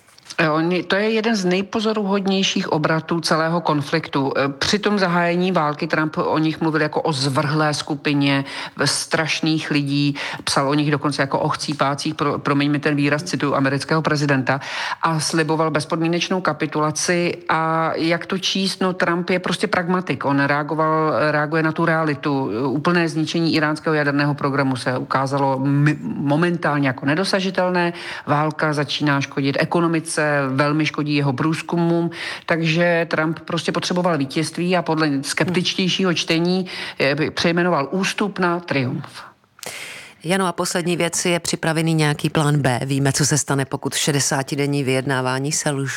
Q: To je jeden z nejpozoruhodnějších obratů celého konfliktu. Při tom zahájení války Trump o nich mluvil jako o zvrhlé skupině strašných lidí, psal o nich dokonce jako o chcípácích, pro, promiň mi ten výraz, cituju amerického prezidenta, a sliboval bezpodmínečnou kapitulaci. A jak to číst? No, Trump je prostě pragmatik. On reagoval, reaguje na tu realitu. Úplné zničení iránského jaderného programu se ukázalo momentálně jako nedosažitelné. Válka začíná škodit ekonomice, velmi škodí jeho průzkumům, takže Trump prostě potřeboval vítězství a podle skeptičtějšího čtení přejmenoval ústup na triumf.
B: Jano, a poslední věc, je připravený nějaký plán B? Víme, co se stane, pokud šedesátidenní vyjednávání se lžou?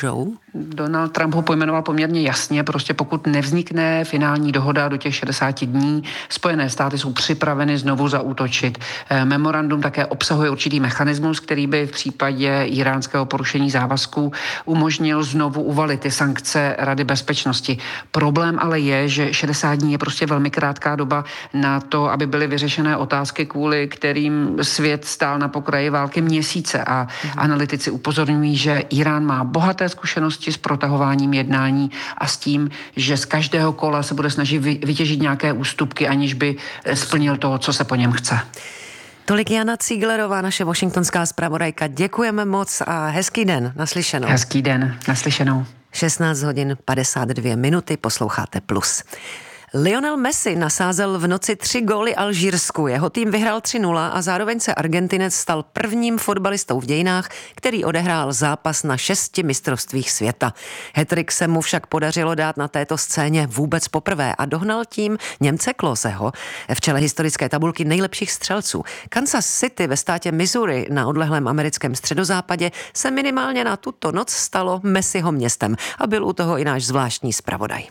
Q: Donald Trump ho pojmenoval poměrně jasně, prostě pokud nevznikne finální dohoda do těch šedesáti dní, Spojené státy jsou připraveny znovu zaútočit. Memorandum také obsahuje určitý mechanismus, který by v případě iránského porušení závazků umožnil znovu uvalit ty sankce Rady bezpečnosti. Problém ale je, že šedesát dní je prostě velmi krátká doba na to, aby byly vyřešené otázky, kvůli kterým svět stál na pokraji války měsíce a mhm. analytici upozorňují, že Irán má bohaté zkušenosti s protahováním jednání a s tím, že z každého kola se bude snažit vytěžit nějaké ústupky, aniž by splnil to, co se po něm chce.
B: Tolik Jana Cíglerová, naše washingtonská zpravodajka. Děkujeme moc a hezký den, naslyšenou.
Q: Hezký den, naslyšenou.
B: šestnáct hodin padesát dvě minuty, posloucháte Plus. Lionel Messi nasázel v noci tři góly Alžírsku. Jeho tým vyhrál tři nula a zároveň se Argentinec stal prvním fotbalistou v dějinách, který odehrál zápas na šesti mistrovstvích světa. Hat-trick se mu však podařilo dát na této scéně vůbec poprvé a dohnal tím Němce Kloseho v čele historické tabulky nejlepších střelců. Kansas City ve státě Missouri na odlehlém americkém středozápadě se minimálně na tuto noc stalo Messiho městem a byl u toho i náš zvláštní zpravodaj.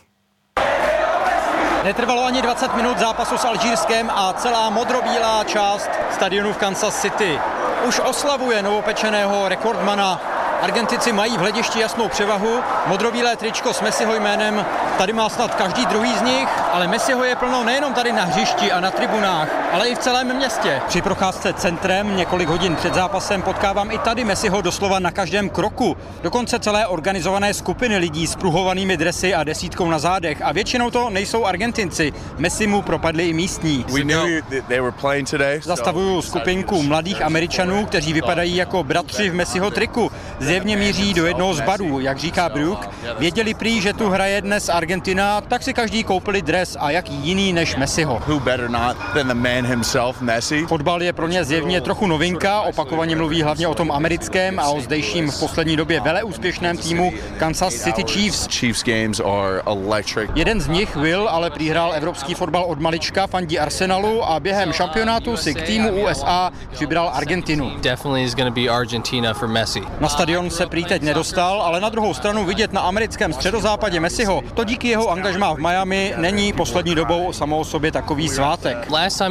R: Netrvalo ani dvacet minut zápasu s Alžírskem a celá modrobílá část stadionu v Kansas City už oslavuje novopečeného rekordmana. Argentinci mají v hledišti jasnou převahu, modrobílé tričko s Messiho jménem tady má snad každý druhý z nich, ale Messiho je plno nejenom tady na hřišti a na tribunách, ale i v celém městě. Při procházce centrem několik hodin před zápasem potkávám i tady Messiho doslova na každém kroku. Dokonce celé organizované skupiny lidí s pruhovanými dresy a desítkou na zádech a většinou to nejsou Argentinci. Messi mu propadli i místní. Zastavuju skupinku mladých Američanů, kteří vypadají jako bratři v Messiho triku. Zjevně míří do jednoho z barů, jak říká Brooke. Věděli prý, že tu hraje dnes Argentina, tak si každý koupili dres a jaký jiný než Messiho. Fotbal je pro ně zjevně trochu novinka, opakovaně mluví hlavně o tom americkém a o zdejším v poslední době veleúspěšném týmu Kansas City Chiefs. Jeden z nich, Will, ale prý hrál evropský fotbal od malička, fandí Arsenalu a během šampionátu si k týmu U S A přibral Argentinu. Na stadion se prý teď nedostal, ale na druhou stranu vidět na americkém středozápadě Messiho, to díky jeho angažmá v Miami není poslední dobou samo o sobě takový svátek.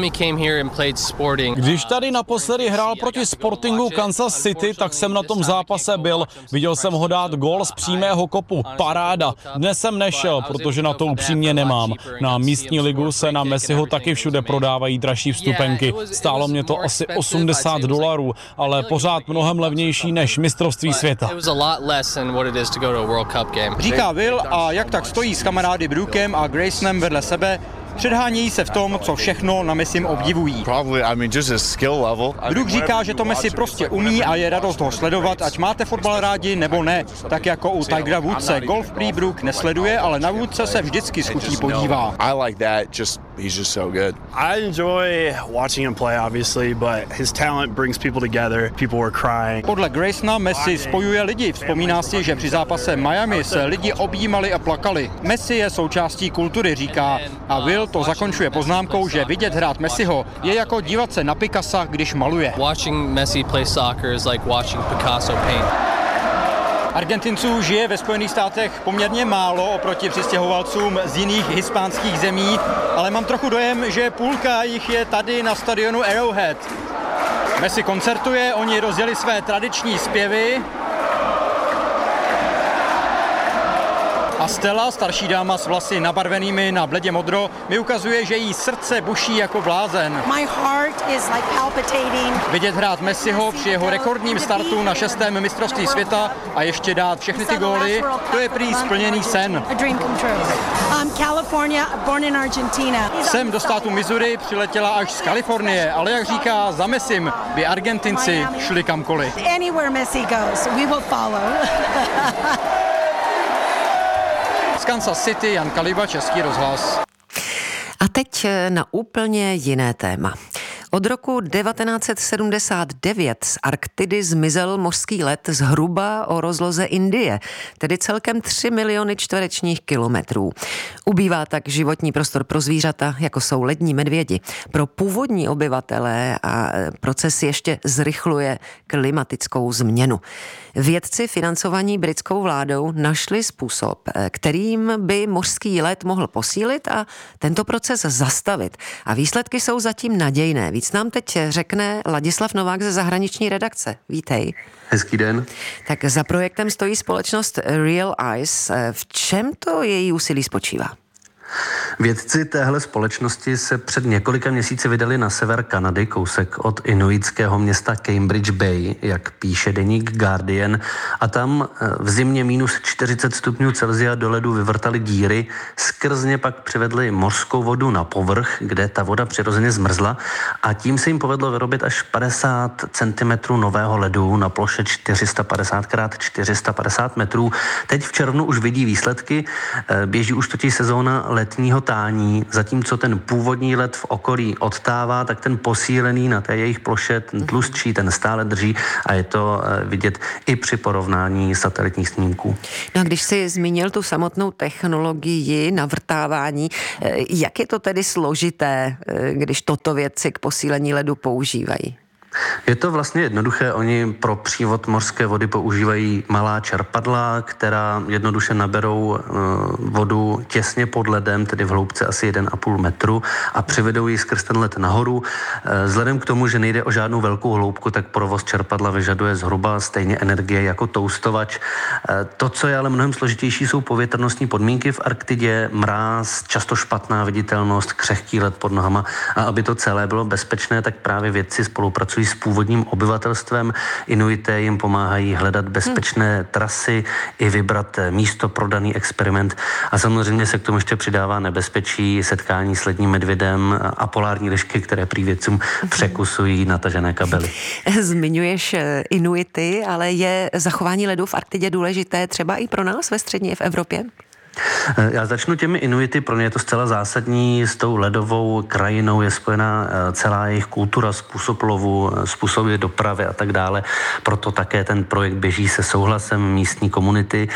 S: Když tady naposledy hrál proti Sportingu Kansas City, tak jsem na tom zápase byl. Viděl jsem ho dát gól z přímého kopu. Paráda. Dnes jsem nešel, protože na to upřímně nemám. Na místní ligu se na Messiho taky všude prodávají dražší vstupenky. Stálo mě to asi osmdesát dolarů, ale pořád mnohem levnější než mistrovství světa.
R: Říká Will a jak tak stojí s kamarády Brookem a Graysonem vedle sebe, předhánějí se v tom, co všechno na Messim obdivují. Brooke říká, že to Messi prostě umí a je radost ho sledovat, ať máte fotbal rádi nebo ne. Tak jako u Tigera Woodse. Golf prý Brooke nesleduje, ale na Woodse se vždycky s chutí podívá.
T: He's just so good. I enjoy watching him play, obviously, but his talent brings people together. People were crying.
R: Podle Graysona Messi spojuje lidi. Vzpomíná si, že při zápase Miami se lidi objímali a plakali. Messi je součástí kultury, říká. A Will to zakončuje poznámkou, že vidět hrát Messiho je jako dívat se na Picassa, když maluje.
U: Watching Messi play soccer is like watching Picasso paint.
R: Argentinců žije ve Spojených státech poměrně málo oproti přistěhovalcům z jiných hispánských zemí, ale mám trochu dojem, že půlka jich je tady na stadionu Arrowhead. Messi koncertuje, oni rozjeli své tradiční zpěvy. A Stella, starší dáma s vlasy nabarvenými na bledě modro, mi ukazuje, že jí srdce buší jako blázen.
V: My heart is like palpitating.
R: Vidět hrát Messiho při jeho rekordním startu na šestém mistrovství světa a ještě dát všechny ty góly, to je prý splněný sen. Sem do státu Missouri přiletěla až z Kalifornie, ale jak říká, za Messim by Argentinci šli kamkoliv.
V: Anywhere Messi goes, we will follow.
R: Z Kansas City, Jan Kaliba, Český rozhlas.
B: A teď na úplně jiné téma. Od roku devatenáct set sedmdesát devět z Arktidy zmizel mořský led zhruba o rozloze Indie, tedy celkem tři miliony čtverečních kilometrů. Ubývá tak životní prostor pro zvířata, jako jsou lední medvědi. Pro původní obyvatele a proces ještě zrychluje klimatickou změnu. Vědci financovaní britskou vládou našli způsob, kterým by mořský led mohl posílit a tento proces zastavit. A výsledky jsou zatím nadějné. Víc nám teď řekne Ladislav Novák ze zahraniční redakce. Vítej.
A: Hezký den.
B: Tak za projektem stojí společnost Real Ice. V čem to její úsilí spočívá?
A: Vědci téhle společnosti se před několika měsíci vydali na sever Kanady, kousek od inuitského města Cambridge Bay, jak píše deník Guardian, a tam v zimě minus čtyřicet stupňů Celsia do ledu vyvrtali díry, skrz ně pak přivedli mořskou vodu na povrch, kde ta voda přirozeně zmrzla, a tím se jim povedlo vyrobit až padesát centimetrů nového ledu na ploše čtyři sta padesát krát čtyři sta padesát metrů. Teď v červnu už vidí výsledky, běží už totiž sezóna letního tání, zatímco ten původní led v okolí odtává, tak ten posílený na té jejich ploše, ten tlustší, ten stále drží a je to vidět i při porovnání satelitních snímků.
B: No a když jsi zmínil tu samotnou technologii navrtávání, jak je to tedy složité, když toto vědci k posílení ledu používají?
A: Je to vlastně jednoduché. Oni pro přívod mořské vody používají malá čerpadla, která jednoduše naberou vodu těsně pod ledem, tedy v hloubce asi jeden a půl metru, a přivedou ji skrz ten led nahoru. Vzhledem k tomu, že nejde o žádnou velkou hloubku, tak provoz čerpadla vyžaduje zhruba stejně energie jako toustovač. To, co je ale mnohem složitější, jsou povětrnostní podmínky v Arktidě, mráz, často špatná viditelnost, křehký led pod nohama, a aby to celé bylo bezpečné, tak právě vědci spolupracují s původním obyvatelstvem. Inuité jim pomáhají hledat bezpečné hmm. trasy i vybrat místo pro daný experiment. A samozřejmě se k tomu ještě přidává nebezpečí setkání s ledním medvědem a polární lišky, které prý vědcům překusují natažené kabely.
B: Zmiňuješ Inuity, ale je zachování ledu v Arktidě důležité třeba i pro nás ve střední v Evropě?
A: Já začnu těmi Inuity, pro ně je to zcela zásadní, s tou ledovou krajinou je spojená celá jejich kultura, způsob lovu, způsoby dopravy a tak dále. Proto také ten projekt běží se souhlasem místní komunity.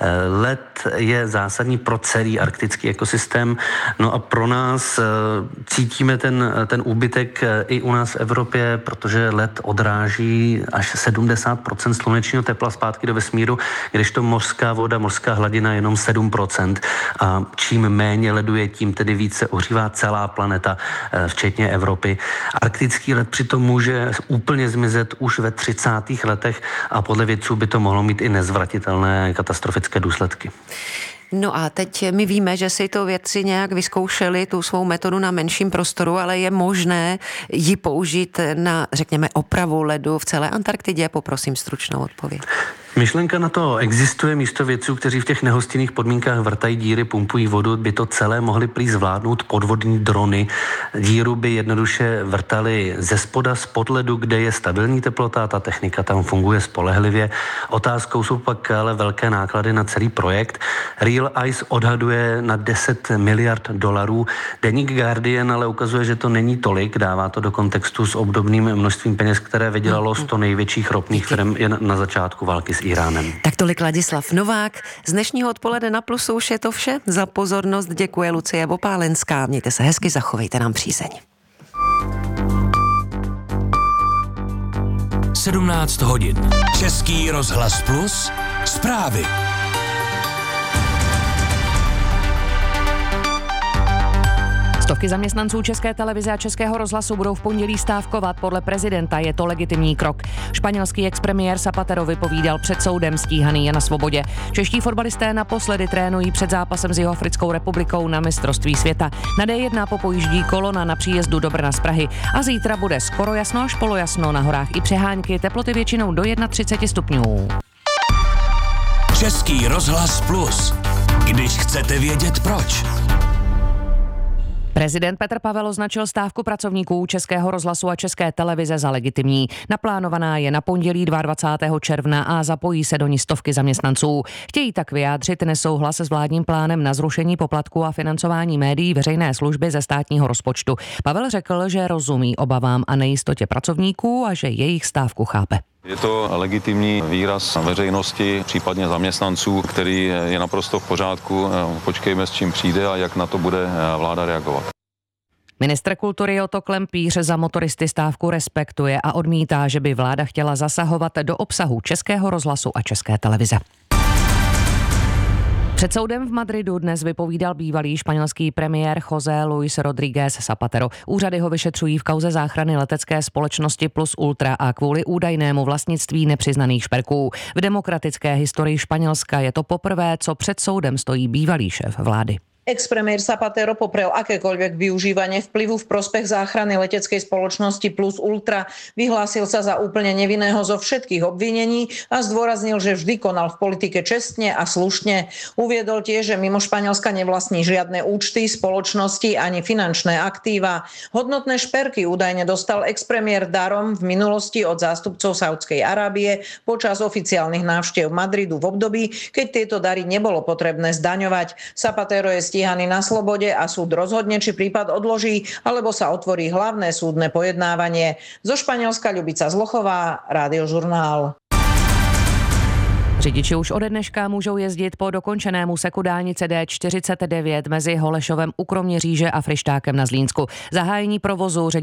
A: Led je zásadní pro celý arktický ekosystém, no a pro nás cítíme ten, ten úbytek i u nás v Evropě, protože led odráží až sedmdesát procent slunečního tepla zpátky do vesmíru, kdežto mořská voda, mořská hladina jenom sedm procent. A čím méně ledu je, tím tedy více ohřívá celá planeta, včetně Evropy. Arktický led přitom může úplně zmizet už ve třicátých letech a podle vědců by to mohlo mít i nezvratitelné katastrofické důsledky.
B: No a teď my víme, že si to vědci nějak vyzkoušeli, tu svou metodu na menším prostoru, ale je možné ji použít na, řekněme, opravu ledu v celé Antarktidě? Poprosím stručnou odpověď.
A: Myšlenka na to existuje. Místo vědců, kteří v těch nehostinných podmínkách vrtají díry, pumpují vodu, by to celé mohly prý zvládnout podvodní drony. Díru by jednoduše vrtali ze spoda, spod ledu, kde je stabilní teplota, ta technika tam funguje spolehlivě. Otázkou jsou pak ale velké náklady na celý projekt. Real Ice odhaduje na deset miliard dolarů. Deník Guardian ale ukazuje, že to není tolik, dává to do kontextu s obdobným množstvím peněz, které vydělalo sto největších ropných firm jen na začátku války s Iránem.
B: Tak tolik Ladislav Novák. Z dnešního odpoledne na Plusu už je to vše. Za pozornost děkuje Lucie Vopálenská. Mějte se hezky, zachovejte nám přízeň.
C: sedmnáct hodin. Český rozhlas Plus. Zprávy.
W: Stovky zaměstnanců České televize a Českého rozhlasu budou v pondělí stávkovat. Podle prezidenta je to legitimní krok. Španělský expremiér Zapatero vypovídal před soudem, stíhaný je na svobodě. Čeští fotbalisté naposledy trénují před zápasem s Jihoafrickou republikou na mistrovství světa. Na dé jedna popojíždí kolona na příjezdu do Brna z Prahy a zítra bude skoro jasno až polojasno, na horách i přehánky, teploty většinou do třicet jedna stupňů.
C: Český rozhlas Plus. Když chcete vědět proč.
W: Prezident Petr Pavel označil stávku pracovníků Českého rozhlasu a České televize za legitimní. Naplánovaná je na pondělí dvacátého druhého června a zapojí se do ní stovky zaměstnanců. Chtějí tak vyjádřit nesouhlas s vládním plánem na zrušení poplatku a financování médií veřejné služby ze státního rozpočtu. Pavel řekl, že rozumí obavám a nejistotě pracovníků a že jejich stávku chápe.
D: Je to legitimní výraz veřejnosti, případně zaměstnanců, který je naprosto v pořádku. Počkejme, s čím přijde a jak na to bude vláda reagovat.
W: Ministr kultury Otto Klempíř za motoristy stávku respektuje a odmítá, že by vláda chtěla zasahovat do obsahu Českého rozhlasu a České televize. Před soudem v Madridu dnes vypovídal bývalý španělský premiér José Luis Rodríguez Zapatero. Úřady ho vyšetřují v kauze záchrany letecké společnosti Plus Ultra a kvůli údajnému vlastnictví nepřiznaných šperků. V demokratické historii Španělska je to poprvé, co před soudem stojí bývalý šéf vlády.
F: Ex-premiér Zapatero poprel akékoľvek využívanie vplyvu v prospech záchrany leteckej spoločnosti Plus Ultra. Vyhlásil sa za úplne nevinného zo všetkých obvinení a zdôraznil, že vždy konal v politike čestne a slušne. Uviedol tiež, že mimo Španielska nevlastní žiadne účty, spoločnosti ani finančné aktíva. Hodnotné šperky údajne dostal ex-premiér darom v minulosti od zástupcov Saudskej Arábie počas oficiálnych návštev Madridu v období, keď tieto dary nebolo potrebné zdaňovať. Zapatero je stíhaný na slobode a súd rozhodne, či prípad odloží, alebo sa otvorí hlavné súdne pojednávanie. Zo Španielska Ľubica Zlochová, Rádiožurnál.
W: Řidiči už ode dneška můžou jezdit po dokončenému seku dálnice D čtyřicet devět mezi Holešovem u Kroměříže a Fryštákem na Zlínsku. Zahájení provozu